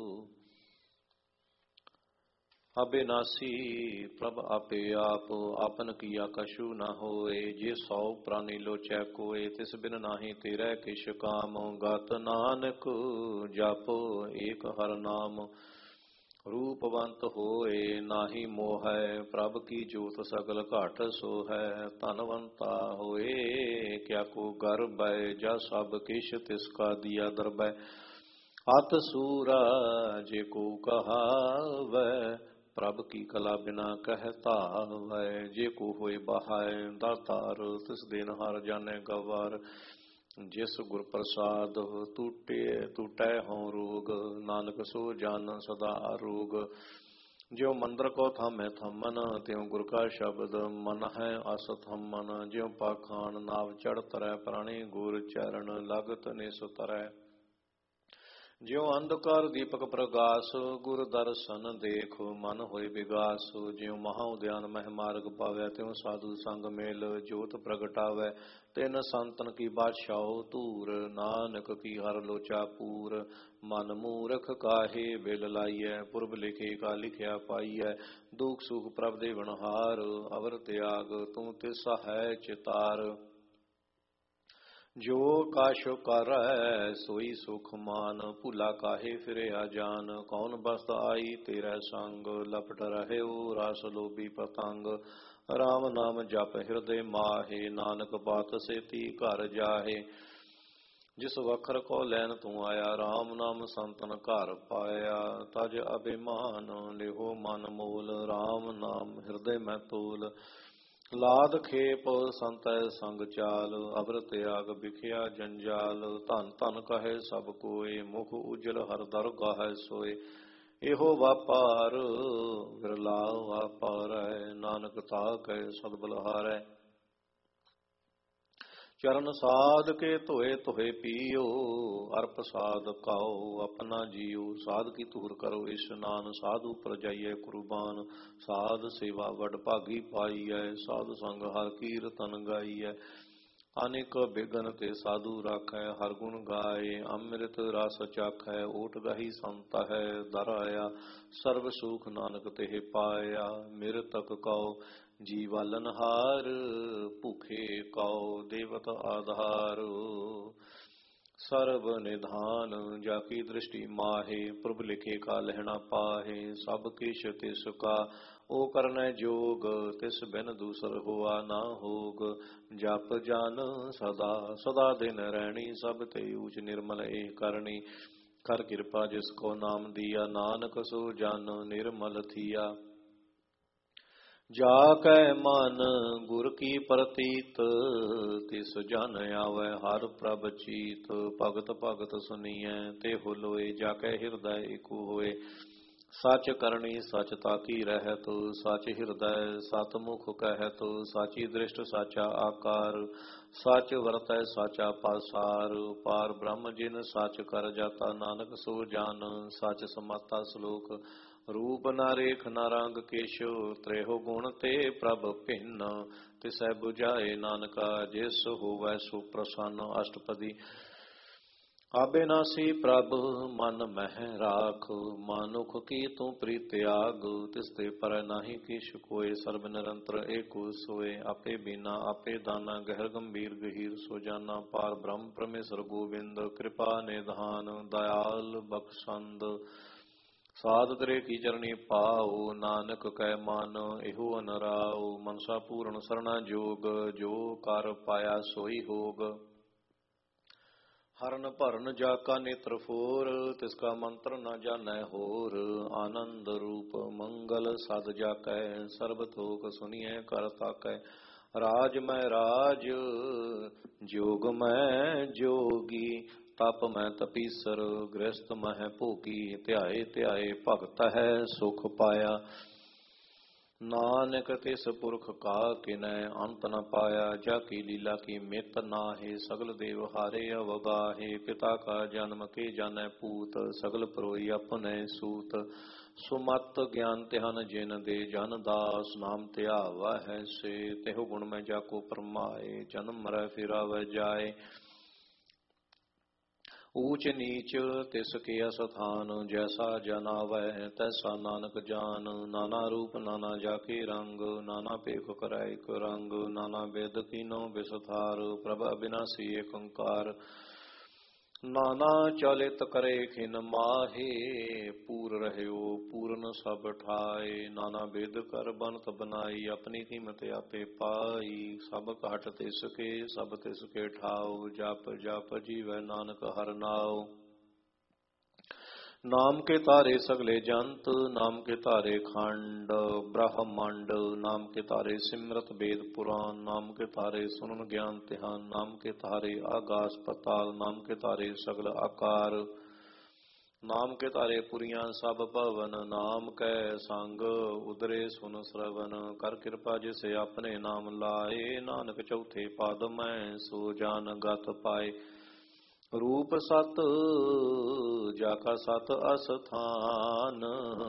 Speaker 1: ਅਬਿਨਾਸੀ ਪ੍ਰਭ ਆਪੇ ਆਪ ਆਪਨ ਕੀਆ ਕਛੂ ਨ ਹੋਏ ਜੇ ਸੌ ਪ੍ਰਾਨੀ ਲੋਚੈ ਕੋਏ ਤਿਸ ਬਿਨ ਨਾਹੀ ਤੇਰੇ ਕਿਛ ਕਾਮ ਗਤ ਨਾਨਕ ਜਪੋ ਏਕ ਹਰ ਨਾਮ ਰੂਪਵੰਤ ਹੋਏ ਨਾਹੀ ਮੋਹੈ ਪ੍ਰਭ ਕੀ ਜੋਤ ਸਗਲ ਘਾਟ ਸੋ ਹੈ ਧਨਵੰਤਾ ਹੋਏ ਕਿਆ ਕੋ ਗਰਬੈ ਜਾ ਸਭ ਕਿਛ ਤਿਸ ਕਾ ਦੀਆ ਦਰਬੈ ਅਤ ਸੂਰਾ ਜੇ ਕੋ ਕਹਾਵੈ ਪ੍ਰਭ ਕੀ ਕਲਾ ਬਿਨਾ ਕਹਿਤਾ ਵੈ ਜੇ ਕੋ ਹੋਏ ਬਹਾਏ ਦਾਤਾਰ ਤਿਸ ਦਿਨ ਹਰ ਜਾਣੈ ਗਵਾਰ ਜਿਸ ਗੁਰ ਪ੍ਰਸਾਦ ਟੂਟੇ ਟੂਟੈ ਹੋਂ ਰੋਗ ਨਾਨਕ ਸੋ ਜਾਨ ਸਦਾ ਅਰੋਗ ਜਿਉ ਮੰਦਰ ਕੋ ਥਾਮੈ ਥਮਨ ਤਿਉ ਗੁਰ ਕਾ ਸ਼ਬਦ ਮਨ ਹੈ ਅਸ ਥਮਨ ਜਿਉ ਪਾਖਾਨ ਨਾਵ ਚੜ ਤਰੈ ਪ੍ਰਾਣੀ ਗੁਰ ਚਰਨ ਲਗਤ ਨਿਸ ਤਰੈ ਜਿਉ ਅੰਧਕਾਰ ਦੀਪਕ ਪ੍ਰਗਾਸ ਗੁਰ ਦਰਸ਼ਨ ਦੇਖ ਮਨ ਹੋਏ ਵਿਗਾਸ ਜਿਉ ਮਹਾ ਉਦਿਆਨ ਮਹਿ ਮਾਰਗ ਪਾਵੈ ਤਿਉ ਸਾਧੂ ਸੰਗ ਮੇਲ ਜੋਤ ਪ੍ਰਗਟਾਵੈ ਤਿਨ ਸੰਤਨ ਕੀ ਬਾਦਸ਼ਾਹ ਧੂਰ ਨਾਨਕ ਕੀ ਹਰ ਲੋਚਾ ਪੂਰ ਮਨ ਮੂਰਖ ਕਾਹੇ ਬਿਲ ਲਾਈਐ ਪੁਰਬ ਲਿਖੇ ਕਾ ਲਿਖਿਆ ਪਾਈਐ ਦੁਖ ਸੁਖ ਪ੍ਰਭ ਦੇ ਵਣਹਾਰ ਅਵਰ ਤਿਆਗ ਤੂੰ ਤਿਸ ਹੈ ਚਿਤਾਰ ਜੋ ਕਾਸ਼ ਕਰੈ ਸੋਈ ਸੁਖ ਮਾਨ ਭੁਲਾ ਕਾਹੇ ਫਿਰਿਆ ਜਾਨ ਕੌਣ ਬਸਤ ਆਈ ਤੇਰਾ ਸੰਗ ਲਪਟ ਰਹਿਓ ਰਸ ਲੋਭੀ ਪਤੰਗ ਰਾਮ ਨਾਮ ਜਪ ਹਿਰਦੇ ਮਾਹੇ ਨਾਨਕ ਬਾਤ ਸੇਤੀ ਘਰ ਜਾਹੇ ਜਿਸ ਵਖਰ ਕੋ ਲੈਨ ਤੂੰ ਆਇਆ ਰਾਮ ਨਾਮ ਸੰਤਨ ਘਰ ਪਾਇਆ ਤਜ ਅਭਿਮਾਨ ਲਿਹੋ ਮਨ ਮੂਲ ਰਾਮ ਨਾਮ ਹਿਰਦੇ ਮੈਂ ਤੋਲ ਲਾਦ ਖੇਪ ਸੰਤੈ ਸੰਗ ਚਾਲ ਅਵਰ ਤਿਆਗ ਵਿਖਿਆ ਜੰਜਾਲ ਧਨ ਧਨ ਕਹੇ ਸਭ ਕੋਏ ਮੁਖ ਉਜਲ ਹਰ ਦਰ ਗਾਹੈ ਸੋਏ ਇਹੋ ਵਾਪਾਰ ਵਿਰਲਾ ਵਾਪਾਰੈ, ਨਾਨਕ ਤਾਕੈ ਸਦ ਬਲਿਹਾਰੈ। ਚਰਨ ਸਾਧ ਕੇ ਧੋਏ ਧੋਏ ਪੀਓ, ਅਰਪ ਸਾਧ ਕਾਓ ਆਪਣਾ ਜੀਓ। ਸਾਧ ਕੀ ਧੂਰ ਕਰੋ ਇਸ਼ਨਾਨ, ਸਾਧੂ ਪਰ ਜਾਈਐ ਕੁਰਬਾਨ। ਸਾਧ ਸੇਵਾ ਵਡ ਭਾਗੀ ਪਾਈਐ, ਸਾਧੂ ਸੰਗ ਹਰ ਕੀਰਤਨ ਗਾਈਐ। ਅਨੇਕ ਬਿਗਨ ਤੇ ਸਾਧੂ ਰਾਖੈ, ਹਰ ਗੁਣ ਗਾਏ ਅੰਮ੍ਰਿਤ ਰਸ ਚਾਖੈ। ਓਟ ਗਾਹੀ ਸੰਤ ਹੈ ਦਰ ਆਇਆ, ਸਰਬ ਸੁਖ ਨਾਨਕ ਤੇ ਪਾਇਆ। ਮਿਰਤਕ ਕਉ ਜੀਵਾਲਨਹਾਰ, ਭੁਖੇ ਕਉ ਦੇਵਤ ਆਧਾਰ। ਸਰਬ ਨਿਧਾਨ ਜਾ ਕੀ ਦ੍ਰਿਸ਼ਟੀ ਮਾਹੇ, ਪ੍ਰਭ ਲਿਖੇ ਕਾ ਲਹਿਣਾ ਪਾਹੇ। ਸਭ ਕਿਛ ਤਿਸ ਕਾ ਓ ਕਰਨੈ ਜੋਗ, ਤਿਸ ਬਿਨ ਦੂਸਰ ਹੋਆ ਨਾ ਹੋਗ। ਜਪ ਜਨ ਸਦਾ ਸਦਾ ਦਿਨ ਰਹਿਣੀ, ਸਭ ਤੇ ਊਚ ਨਿਰਮਲ ਇਹ ਕਰਨੀ। ਕਰ ਕਿਰਪਾ ਜਿਸ ਕੋ ਨਾਮ ਦੀਆ, ਨਾਨਕ ਸੋ ਜਨ ਨਿਰਮਲ ਥੀਆ। ਜਾ ਕੈ ਮਨ ਗੁਰ ਕੀ ਪ੍ਰਤੀਤ, ਤਿਸ ਜਨ ਆਵੈ ਹਰ ਪ੍ਰਭ ਚੀਤ। ਭਗਤ ਭਗਤ ਸੁਨੀਐ ਤੇ ਹੋ ਲੋਏ, ਜਾ ਕੈ ਹਿਰਦੈ ਏਕੋ ਹੋਏ। ਸਚ ਕਰਨੀ ਸਚ ਤਾਕੀ ਰਹਿਤ, ਸਚ ਹਿਰਦੈ ਸਤ ਮੁਖ ਕਹਿਤ। ਸਾਚੀ ਦ੍ਰਿਸ਼ਟ ਸਾਚਾ ਆਕਾਰ, ਸਚ ਵਰਤੈ ਸਾਚਾ ਪਾਸਾਰ। ਪਾਰ ਬ੍ਰਹਮ ਜਿਨ ਸਚ ਕਰ ਜਾਤਾ, ਨਾਨਕ ਸੋ ਜਾਨ ਸਚ ਸਮਾਤਾ। ਸ਼ਲੋਕ ਰੂਪ ਨਾ ਰੇਖ ਨਾ ਰੰਗ ਕੇਸ਼, ਤ੍ਰੇਹੋ ਗੁਣ ਤੇ ਪ੍ਰਭ ਭਿੰਨ। ਤਿਸੈ 부ਝਾਏ ਨਾਨਕਾ ਜਿਸ ਹੋਵੈ ਸੋ ਪ੍ਰਸੰਨ। ਅਸ਼ਟਪਦੀ ਆਬਿਨਾਸੀ ਪ੍ਰਭ ਮਨ ਮਹਿ ਰਾਖ, ਮਾਨੁਖ ਕੀ ਤੂੰ ਪ੍ਰੀਤਿਆਗ। ਤਿਸ ਤੇ ਪਰ ਨਾਹੀ ਕਿਛ ਕੋਇ, ਸਰਬ ਨਿਰੰਤਰ ਏਕੋ ਸੋਏ। ਆਪੇ ਬੀਨਾ ਆਪੇ ਦਾਨਾ, ਗਹਿਰ ਗੰਭੀਰ ਗਹੀਰ ਸੋ ਜਾਨਾ। ਪਾਰ ਬ੍ਰਹਮ ਪਰਮੇਸ਼ਰ ਗੋਬਿੰਦ, ਕਿਰਪਾ ਨਿਧਾਨ ਦਇਆਲ ਬਖਸ਼ੰਦ। ਸਾਧ ਤੇਰੇ ਕੀ ਚਰਣੀ ਪਾਉ, ਨਾਨਕ ਕੈ ਮਨ ਇਹੋ ਅਨਰਾਉ। ਮਨਸਾ ਪੂਰਨ ਸਰਣਾ ਜੋਗ, ਜੋ ਕਰ ਪਾਇਆ ਸੋਈ ਹੋਗ। ਹਰਨ ਭਰਨ ਜਾ ਕਾ ਨੇਤਰ ਫੋਰ, ਤਿਸ ਕਾ ਮੰਤਰ ਨ ਜਾਣੈ ਹੋਰ। ਆਨੰਦ ਰੂਪ ਮੰਗਲ ਸਦ ਜਾ ਕੈ, ਸਰਬ ਥੋਕ ਸੁਨੀਐ ਕਰ ਤਾਕੈ। ਰਾਜ ਮੈਂ ਰਾਜ ਜੋਗ ਮੈਂ ਜੋਗੀ, ਤਪ ਮੈਂ ਤਪੀਸਰ ਗ੍ਰਸਤ ਮਹਿ ਭੋਗੀ। ਧਿਆਏ ਧਿਆਏ ਭਗਤ ਹੈ ਸੁਖ ਪਾਇਆ, ਨਾਨਕ ਤਿਸ ਪੁਰਖ ਕਾ ਕਿਨੈ ਅੰਤ ਨ ਪਾਇਆ। ਜਾ ਕੀ ਲੀਲਾ ਕੀ ਮਿਤ ਨਾਹਿ, ਸਗਲ ਦੇਵ ਹਾਰੇ ਅਵਗਾਹੇ। ਪਿਤਾ ਕਾ ਜਨਮ ਕੇ ਜਾਣੈ ਪੂਤ, ਸਗਲ ਪਰੋਈ ਆਪਣੈ ਸੂਤ। ਸੁਮਤ ਗਿਆਨ ਤਿਹਨ ਜਿਨ ਦੇ ਜਨ ਦਾਸ, ਨਾਮ ਧਿਆਵੈ ਹੈ ਸੇ ਤਿਹੁ ਗੁਣ ਮੈਂ ਜਾ ਕੋ ਪਰਮਾਏ। ਜਨਮ ਮਰੈ ਫਿਰ ਆਵੈ ਜਾਏ, ਊਚ ਨੀਚ ਤਿਸ ਕੇ ਅਸਥਾਨ। ਜੈਸਾ ਜਨ ਆਵੈ ਤੈਸਾ ਨਾਨਕ ਜਾਨ, ਨਾਨਾ ਰੂਪ ਨਾਨਾ ਜਾ ਕੇ ਰੰਗ। ਨਾਨਾ ਭੇਖ ਕਰੈ ਇਕ ਰੰਗ, ਨਾਨਾ ਬਿਧ ਕੀਨੋ ਬਿਸਥਾਰ। ਪ੍ਰਭ ਅਬਿਨਾਸੀ ਏਕ ਓੰਕਾਰ, ਨਾਨਾ ਚਲਿਤ ਕਰੇ ਖਿਨ ਮਾਹੇ। ਪੂਰ ਰਹਿਓ ਪੂਰਨ ਸਭ ਠਾਏ, ਨਾਨਾ ਬਿਧ ਕਰ ਬਨਤ ਬਨਾਈ। ਆਪਣੀ ਕੀਮਤ ਆਪੇ ਪਾਈ, ਸਭ ਘਟ ਤਿਸ ਕੇ ਸਭ ਤਿਸ ਕੇ ਠਾਉ। ਜਪ ਜਪ ਜੀਵੈ ਨਾਨਕ ਹਰਿ ਨਾਉ। ਨਾਮ ਕੇ ਤਾਰੇ ਸਗਲੇ ਜੰਤ, ਨਾਮ ਕੇ ਤਾਰੇ ਖੰਡ ਬ੍ਰਹਮੰਡ। ਨਾਮ ਕੇ ਤਾਰੇ ਸਿਮਰਤ ਵੇਦ ਪੁਰਾਨ, ਨਾਮ ਕੇ ਤਾਰੇ ਸੁਨਨ ਗਿਆਨ ਧਿਆਨ। ਨਾਮ ਕੇ ਤਾਰੇ ਆਗਾਸ ਪਤਾਲ, ਨਾਮ ਕੇ ਤਾਰੇ ਸਗਲ ਆਕਾਰ। ਨਾਮ ਕੇ ਤਾਰੇ ਪੁਰੀਆਂ ਸਭ ਭਵਨ, ਨਾਮ ਕੈ ਸੰਗ ਉਦਰੇ ਸੁਨ ਸਰਵਨ। ਕਰ ਕਿਰਪਾ ਜਿਸ ਆਪਣੇ ਨਾਮ ਲਾਏ, ਨਾਨਕ ਚੌਥੇ ਪਦ ਮੈਂ ਸੋ ਜਾਨ ਗਤ ਪਾਏ। ਰੂਪ ਸਤ ਜਾ ਕਾ ਸਤ ਅਸਥਾਨ,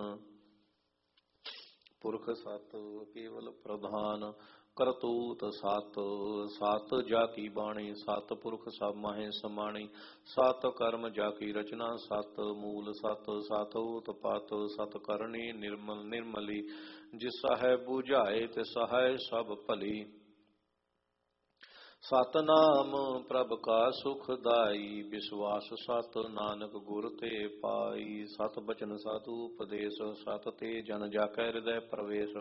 Speaker 1: ਪੁਰਖ ਸਤ ਕੇਵਲ ਪ੍ਰਧਾਨ। ਕਰਤੂਤ ਸਤ ਸਤ ਜਾ ਕੀ ਬਾਣੀ, ਸਤ ਪੁਰਖ ਸਭ ਮਾਹੇ ਸਮਾਣੀ। ਸਤ ਕਰਮ ਜਾ ਕੀ ਰਚਨਾ, ਸਤ ਮੂਲ ਸਤ ਸਤ ਉਤਪਤ। ਸਤ ਕਰਨੀ ਨਿਰਮਲ ਨਿਰਮਲੀ, ਜਿਸ ਹੈ 부ਝਾਏ ਤਿਸ ਹੈ ਸਭ ਭਲੀ। ਸਤਨਾਮ ਪ੍ਰਭ ਕਾ ਸੁਖਦਾਈ, ਵਿਸ਼ਵਾਸ ਸਤ ਨਾਨਕ ਗੁਰ ਤੇ ਪਾਈ। ਸਤ ਬਚਨ ਸਤ ਉਪਦੇਸ਼, ਸਤ ਤੇ ਜਨ ਜਾ ਕੈ ਹਿਰਦੈ ਪ੍ਰਵੇਸ਼।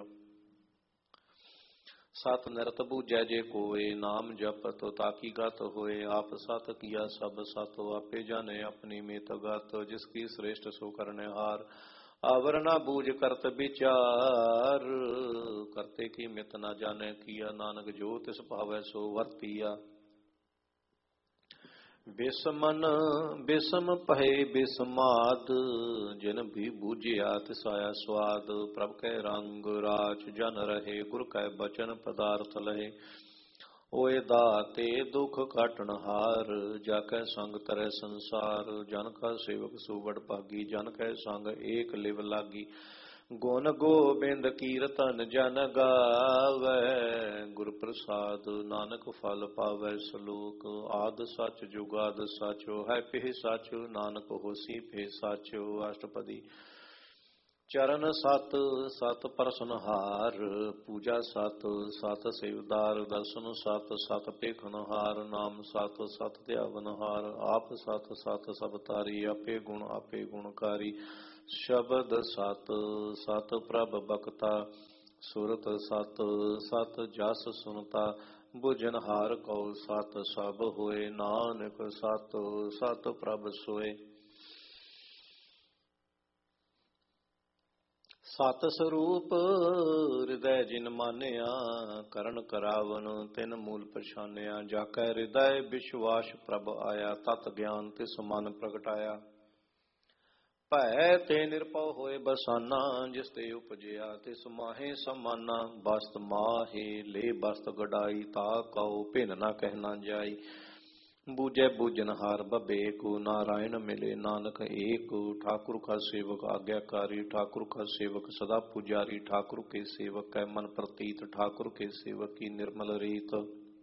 Speaker 1: ਸਤ ਨਿਰਤ ਬੂਝੈ ਜੇ ਕੋਏ, ਨਾਮ ਜਪਤ ਤਾਕੀ ਗਤ ਹੋਏ। ਆਪ ਸਤ ਕੀਆ ਸਭ ਸਤ, ਆਪੇ ਜਾਣੇ ਆਪਣੀ ਮਿਤ ਗਤ। ਜਿਸ ਕੀ ਸ੍ਰੇਸ਼ਟ ਸੋ ਕਰਨੈ ਹਾਰ, ਆਵਰ ਨਾ ਬੂਝ ਕਰਤ ਵਿਚਾਰ। ਕਰਤੇ ਕੀ ਮਿਤ ਨਾ ਜਾਣੈ ਕੀਆ, ਨਾਨਕ ਜੋ ਤਿਸ ਭਾਵੈ ਸੋ ਵਰਤੀਆ। ਬਿਸਮਨ ਬਿਸਮ ਭਏ ਬਿਸਮਾਦ, ਜਿਨ ਵੀ ਬੂਝਿਆ ਤਿਸਾਇਆ ਸਵਾਦ। ਪ੍ਰਭ ਕੈ ਰੰਗ ਰਾਚ ਜਨ ਰਹੇ, ਗੁਰ ਕੈ ਬਚਨ ਪਦਾਰਥ ਲਹੇ। ਓਏ ਦਾਤੇ ਦੁਖ ਕਾਟਣ ਹਾਰ, ਜਾ ਕੈ ਸੰਗ ਤਰੈ ਸੰਸਾਰ। ਜਨ ਕਾ ਸੇਵਕ ਸੋ ਬੜ ਭਾਗੀ, ਜਨ ਕੈ ਸੰਗ ਏਕ ਲਿਵ ਲਾਗੀ। ਗੁਣ ਗੋਬਿੰਦ ਕੀਰਤਨ ਜਨ ਗਾਵੈ, ਗੁਰ ਪ੍ਰਸਾਦ ਨਾਨਕ ਫਲ ਪਾਵੈ। ਸਲੋਕ ਆਦ ਸਚ ਜੁਗਾਦ ਸਚ, ਹੈ ਪਿਹ ਸਚ ਨਾਨਕ ਹੋਸੀ ਪਿਹ ਸਚ। ਅਸ਼ਟਪਦੀ ਚਰਨ ਸਤ ਸਤ ਪਰਸਨਹਾਰ, ਪੂਜਾ ਸਤ ਸਤ ਸੇਵਦਾਰ। ਦਰਸ਼ਨ ਸਤ ਸਤ ਪੇਖਨਹਾਰ, ਨਾਮ ਸਤ ਸਤ ਧਿਆਵਨਹਾਰ। ਆਪ ਸਤ ਸਤ ਸਭ ਤਾਰੀ, ਆਪੇ ਗੁਣ ਆਪੇ ਗੁਣਕਾਰੀ। ਸ਼ਬਦ ਸਤ ਸਤ ਪ੍ਰਭ ਬਖਤਾ, ਸੁਰਤ ਸਤ ਸਤ ਜਸ ਸੁਨਤਾ। ਬੁਝਨਹਾਰ ਕਉ ਸਤ ਸਭ ਹੋਏ, ਨਾਨਕ ਸਤ ਸਤ ਪ੍ਰਭ ਸੋਏ। ਸਤ ਸਰੂਪ ਹਿਰਦੈ ਜਿਨ ਮਾਨਿਆ, ਕਰਨ ਕਰਾਵਨ ਤਿਨ ਮੂਲ ਪਛਾਨਿਆ। ਜਾ ਕੈ ਹਿਰਦੈ ਵਿਸ਼ਵਾਸ ਪ੍ਰਭ ਆਇਆ, ਤਤ ਗਿਆਨ ਤਿਸ ਮਨ ਪ੍ਰਗਟਾਇਆ। ਭੈ ਤੇ ਨਿਰਭਉ ਹੋਏ ਬਸਾਨਾ, ਜਿਸ ਤੇ ਉਪਜਿਆ ਤਿਸ ਮਾਹੇ ਸਮਾਨਾ। ਬਸਤ ਮਾਹੇ ਲੈ ਬਸਤ ਗਡਾਈ, ਤਾ ਕਉ ਭਿੰਨ ਨਾ ਕਹਿ ਨਾ ਜਾਈ। ਬੂਝੈ ਬੂਝਨਹਾਰ ਬਬੇਕੁ, ਨਾਰਾਇਣ ਮਿਲੇ ਨਾਨਕ ਏਕ। ਠਾਕੁਰ ਕਾ ਸੇਵਕ ਆਗਿਆਕਾਰੀ, ਠਾਕੁਰ ਕਾ ਸੇਵਕ ਸਦਾ ਪੁਜਾਰੀ। ਠਾਕੁਰ ਕੇ ਸੇਵਕ ਕੈ ਮਨ ਪ੍ਰਤੀਤ, ਠਾਕੁਰ ਕੇ ਸੇਵਕ ਕੀ ਨਿਰਮਲ ਰੀਤ।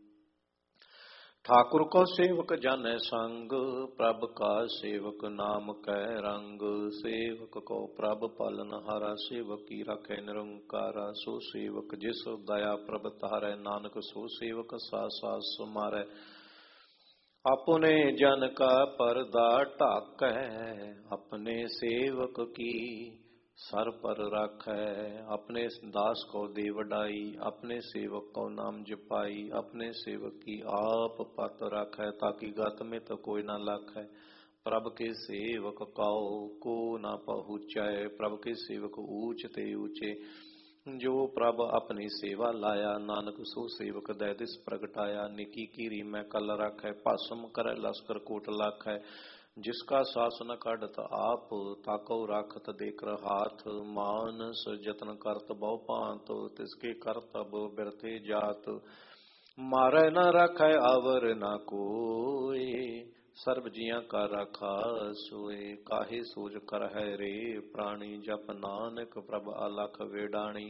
Speaker 1: ਠਾਕੁਰ ਕੋ ਸੇਵਕ ਜਾਨੈ ਸੰਗ, ਪ੍ਰਭ ਕਾ ਸੇਵਕ ਨਾਮ ਕੈ ਰੰਗ। ਸੇਵਕ ਕੋ ਪ੍ਰਭ ਪਾਲਨਹਾਰਾ, ਸੇਵਕ ਕੀ ਰਾਖੈ ਨਿਰੰਕਾਰਾ। ਸੋ ਸੇਵਕ ਜਿਸ ਦਇਆ ਪ੍ਰਭ ਤਾਰੈ, ਨਾਨਕ ਸੋ ਸੇਵਕ ਸਾਸ ਸਾਸ ਸਮਾਰੈ। ਆਪਣੇ ਜਨ ਕਾ ਪਰਦਾ ਢਾਕੈ, ਆਪਣੇ ਸੇਵਕ ਕੀ ਸਰ ਪਰ ਰਾਖੈ। ਆਪਣੇ ਦਾਸ ਕੋ ਦੇ ਵਡਾਈ, ਆਪਣੇ ਸੇਵਕ ਕੋ ਨਾਮ ਜਪਾਈ। ਆਪਣੇ ਸੇਵਕ ਕੀ ਆਪ ਪਤ ਰਾਖੈ, ਤਾਕੀ ਗਤ ਮਿਤ ਕੋਈ ਨਾ ਲਾਖੈ। ਪ੍ਰਭ ਕੇ ਸੇਵਕ ਕਉ ਕੋ ਨਾ ਪਹੁੰਚੈ, ਪ੍ਰਭ ਕੇ ਸੇਵਕ ਊਚ ਤੇ ਊਚੇ। ਜੋ ਪ੍ਰਭ ਆਪਣੀ ਸੇਵਾ ਲਾਇਆ, ਨਾਨਕ ਸੋ ਸੇਵਕ ਦੈ ਦਿਸ ਪ੍ਰਗਟਾਇਆ। ਨਿੱਕੀ ਕੀਰੀ ਮੈਂ ਕਲ ਰਾਖੈ, ਭਸਮ ਕਰੈ ਲਸਕਰ ਕੋਟ ਲਾਖੈ। ਜਿਸ ਕਾ ਸਾਸਨ ਕੱਢਤ ਆਪ, ਤਾਕੋ ਰਾਖਤ ਦੇਕਰ ਹਾਥ। ਮਾਨਸ ਜਤਨ ਕਰਤ ਬਹੁ ਭਾਂਤ, ਤਿਸਕੇ ਕਰਤਬ ਬਿਰਥੇ ਜਾਤ। ਮਾਰੈ ਨਾ ਰਾਖੈ ਆਵਰ ਨਾ ਕੋਇ, ਸਰਬ ਜੀਆਂ ਕਾ ਰਾਖਾ ਸੋਏ। ਕਾਹੇ ਸੋਜ ਕਰਹਿ ਰੇ ਪ੍ਰਾਣੀ, ਜਪ ਨਾਨਕ ਪ੍ਰਭ ਅਲਖ ਵੇਡਾਣੀ।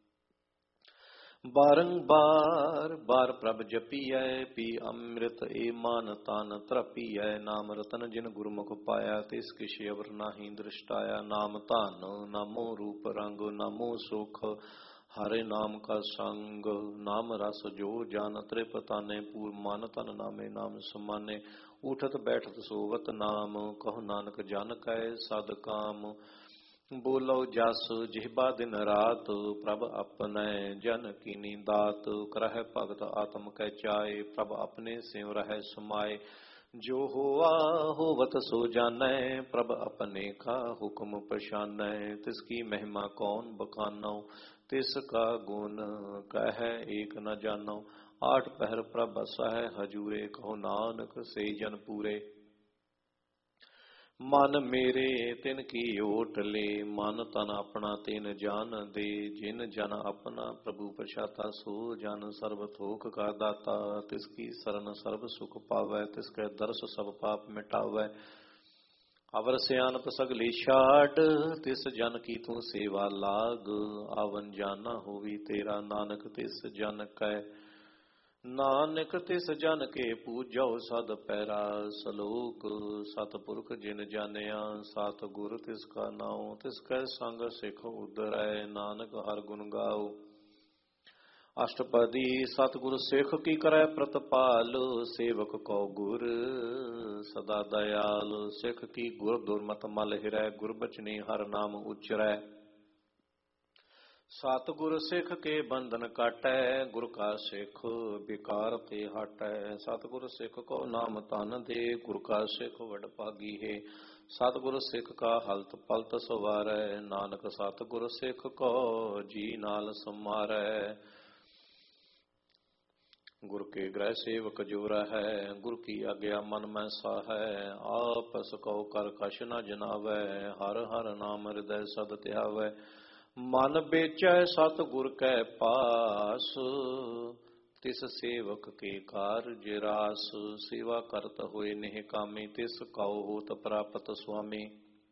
Speaker 1: ਬਾਰੰਬਾਰ ਬਾਰ ਪ੍ਰਭ ਜਪੀਐ, ਪੀ ਅੰਮ੍ਰਿਤ ਏ ਮਨ ਤਨ ਤ੍ਰਪੀਐ। ਨਾਮ ਰਤਨ ਜਿਨ ਗੁਰਮੁਖ ਪਾਇਆ, ਤਿਸ ਕਿਛ ਅਵਰ ਨਾਹੀ ਦ੍ਰਿਸ਼ਟਾਇਆ। ਨਾਮ ਧਨ ਨਾਮੋ ਰੂਪ ਰੰਗ, ਨਾਮੋ ਸੁਖ ਹਰਿ ਨਾਮ ਕਾ ਸੰਗ। ਨਾਮ ਰਸ ਜੋ ਜਨ ਤ੍ਰਿਪਤਾਨੇ, ਪੂਰ ਮਨ ਤਨ ਨਾਮੇ ਨਾਮ ਸਮਾਨੇ। ਉਠਤ ਬੈਠਤ ਸੋਵਤ ਨਾਮ, ਕਹੋ ਨਾਨਕ ਜਨ ਕੈ ਸਦ ਕਾਮ। ਬੋਲੋ ਜਸ ਜਿਹਬਾ ਦਿਨ ਰਾਤ, ਪ੍ਰਭ ਆਪਣੈ ਜਨ ਕੀਨੀ ਦਾਤ। ਕਰਹਿ ਭਗਤ ਆਤਮ ਕੈ ਚਾਏ, ਪ੍ਰਭ ਆਪਣੇ ਸਿਉ ਰਹਿ ਸਮਾਏ। ਜੋ ਹੋਆ ਹੋਵਤ ਸੋ ਜਾਣੈ, ਪ੍ਰਭ ਆਪਣੇ ਕਾ ਹੁਕਮ ਪਛਾਨੈ। ਤਿਸ ਕੀ ਮਹਿਮਾ ਕੌਣ ਬਖਾਨੋ, ਤਿਸ ਕਾ ਗੁਣ ਕਹਿ ਏਕ ਨ ਜਾਨੋ। ਆਠ ਪਹਿਰ ਪ੍ਰਭ ਬਸਹਿ ਹਜੂਰੇ, ਕਹੋ ਨਾਨਕ ਸੇ ਜਨ ਪੂਰੇ। ਮਨ ਮੇਰੇ ਤਿਨ ਕੀ ਓਟ ਲੇ, ਮਨ ਤਨ ਆਪਣਾ ਤਿਨ ਜਾਨ ਦੇ। ਜਿਨ ਜਨ ਆਪਣਾ ਪ੍ਰਭੂ ਪ੍ਰਸ਼ਾਤਾ, ਸੋ ਜਨ ਸਰਬ ਥੋਕ ਕਾ ਦਾਤਾ। ਤਿਸ ਕੀ ਸਰਨ ਸਰਬ ਸੁਖ ਪਾਵੈ, ਤਿਸ ਕੈ ਦਰਸ ਸਭ ਪਾਪ ਮਿਟਾਵੈ। ਅਵਰ ਸਿਆਨਪ ਸਗਲੀ ਛਾਡ, ਤਿਸ ਜਨ ਕੀ ਤੂੰ ਸੇਵਾ ਲਾਗ। ਆਵਨ ਜਾਨਾ ਹੋਵੀ ਤੇਰਾ, ਨਾਨਕ ਤਿਸ ਜਨ ਕੈ ਨਾਨਕ ਤਿਸ ਜਨ ਕੇ ਪੂਜੋ ਸਦ ਪੈਰਾ। ਸਲੋਕ ਸਤਿਪੁਰਖ ਜਿਨ ਜਾਣਿਆ, ਸਤ ਗੁਰ ਤਿਸ ਕਾ ਨਾਉ। ਤਿਸ ਕੈ ਸੰਗ ਸਿਖ ਉਦਰੈ, ਨਾਨਕ ਹਰ ਗੁਣ ਗਾਓ। ਅਸ਼ਟਪਦੀ ਸਤਿਗੁਰ ਸਿੱਖ ਕੀ ਕਰੈ ਪ੍ਰਤਪਾਲ, ਸੇਵਕ ਕੋ ਗੁਰ ਸਦਾ ਦਇਆਲ। ਸਿੱਖ ਕੀ ਗੁਰ ਦੁਰਮਤ ਮਲ ਹਿਰੈ, ਗੁਰ ਬਚਨੀ ਹਰ ਨਾਮ ਉਚਰੈ। ਸਤਿਗੁਰ ਸਿੱਖ ਕੇ ਬੰਧਨ ਕਾਟੈ, ਗੁਰ ਕਾ ਸਿੱਖ ਬਿਕਾਰ ਤੇ ਹਟੈ। ਸਤਿਗੁਰ ਸਿੱਖ ਕੋ ਨਾਮ ਧਨ ਦੇ, ਗੁਰ ਕਾ ਸਿੱਖ ਵਡ ਭਾਗੀ ਹੈ। ਸਤਿਗੁਰ ਸਿੱਖ ਕਾ ਹਲਤ ਪਲਤ ਸਵਾਰੈ, ਨਾਨਕ ਸਤਿਗੁਰ ਸਿੱਖ ਕੋ ਜੀ ਨਾਲ ਸਮਾਰੈ। गुर के ग्रह सेवक जो है, गुर की आज्ञा मन में साहै। आपस कौ कर कछ न जनावै, हर हर नाम हृदय सद ध्यावै। मन बेचै सत गुर कै पास, तिस सेवक के कारज रास। सेवा करत होए नेह कामी, तिस कौ होत प्राप्त स्वामी।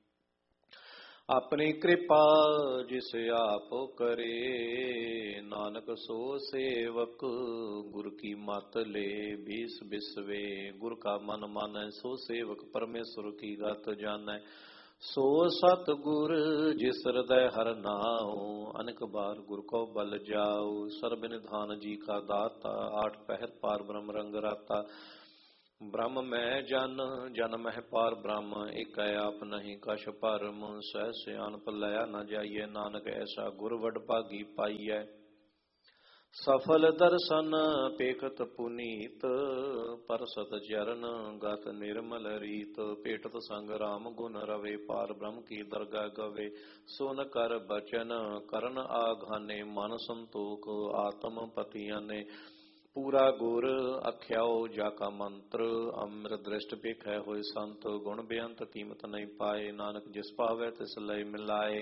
Speaker 1: अपनी कृपा जिस आप करे, नानक सो सेवक गुर की मत ले। बीस बिसवे गुर का मन मानै, सो सेवक परमेश्वर की गत जानै। सो सत गुर जिस हृदय हर नाओ, अनेक बार गुर को बल जाओ। सर्ब निधान जी का दाता, आठ पहर पार ब्रह्म रंग राता। ब्रह्म में जन जन मह पार ब्रह्म, एक आप नहीं कछ परम। सह सियानप लया न जाइए, नानक ऐसा गुर वड भागी पाइयै। सफल दर्शन पेखत पुनीत, परसत चरण गत निर्मल रीत। पेटत संग राम गुण रवे, पार ब्रह्म की दरगाह गवे। सुन कर बचन करन आघाने, मन संतोख आत्म पतियाने। पूरा गुर अख्याओ जाका मंत्र, अमृत दृष्ट पेखै होए संत। गुण बेअंत कीमत नहीं पाए, नानक जिस पावै तिस लय मिलाए।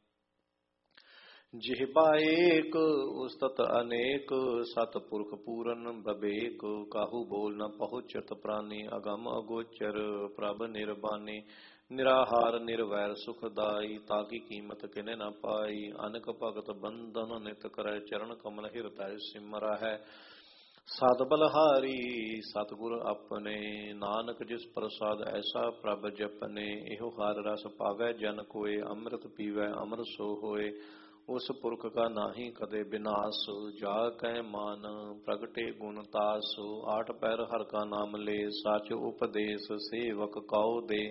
Speaker 1: जिह्वा एक उस्तत अनेक, सतपुरख पूरन बबेक। काहू बोल न पहुँचत प्राणी, अगम अगोचर प्रभ निर्बानी। निराहार निर्वैर सुखदाई, ताकी कीमत किने न पाई। अनक भगत बंधन नित करੈ, चरण कमल हृदय सिमरा है। सत बलहारी सतगुर अपने, नानक जिस प्रसाद ऐसा प्रभ जपने। एहो हर रस पावै जन कोय, अमृत पीवै अमर सो होए। उस पुरख का नाही कदे विनाश, जा कै मान प्रगटे गुण तास। आठ पैर हर का नाम ले, साच उपदेश सेवक कौ दे।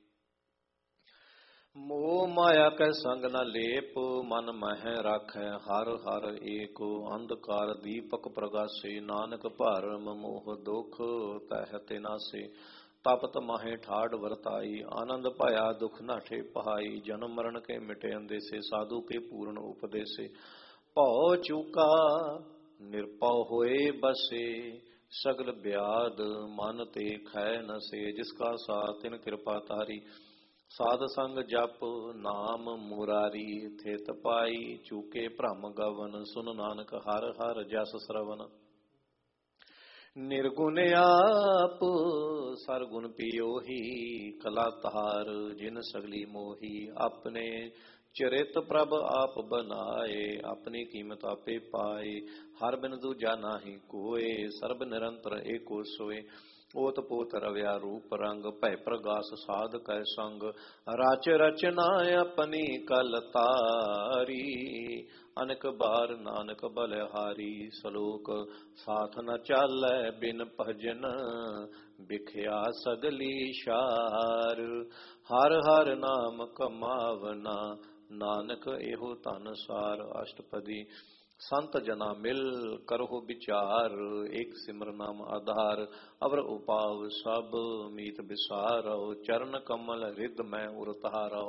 Speaker 1: मोह माया कै संग न लेप, मन मह राखै हर हर एक। अंधकार दीपक प्रगासे, नानक भरम मोह दुख तह ते नासे। तपत माहे ठाड़ वरताई, आनंद पाया दुख नाठे पहाई। जन्म मरण के मिटे अंदेसे, साधु के पूर्ण उपदेसे। भौ चूका निरपौ होए बसे, सगल ब्याद मन ते खै न से। जिसका सा तिन कृपा तारी, साध संग जप नाम मुरारी। थित पाई चूके भ्रम गवन, सुन नानक हर हर जस श्रवण। निर्गुण आप सरगुण पियोही, कला तार जिन सगली मोही। अपने चरित प्रभ आप बनाए, अपनी कीमत आपे पाए। हर बिन दूजा नाही कोय, सर्ब निरंतर एको सोए। ओत पोत रव्या रूप रंग, भय प्रगास साध कै संग। राच रचना अपनी कल तारी, अनक बार नानक बलहारी। सलोक साथ न चालै बिन भजन, बिख्या सगली शार। हर हर नाम कमावना, नानक एहो धन सार। अष्टपदी संत जना मिल करहो विचार, एक सिमर नाम आधार। अवर उपाव सब मीत विसारो, चरण कमल हृद में उरतारो।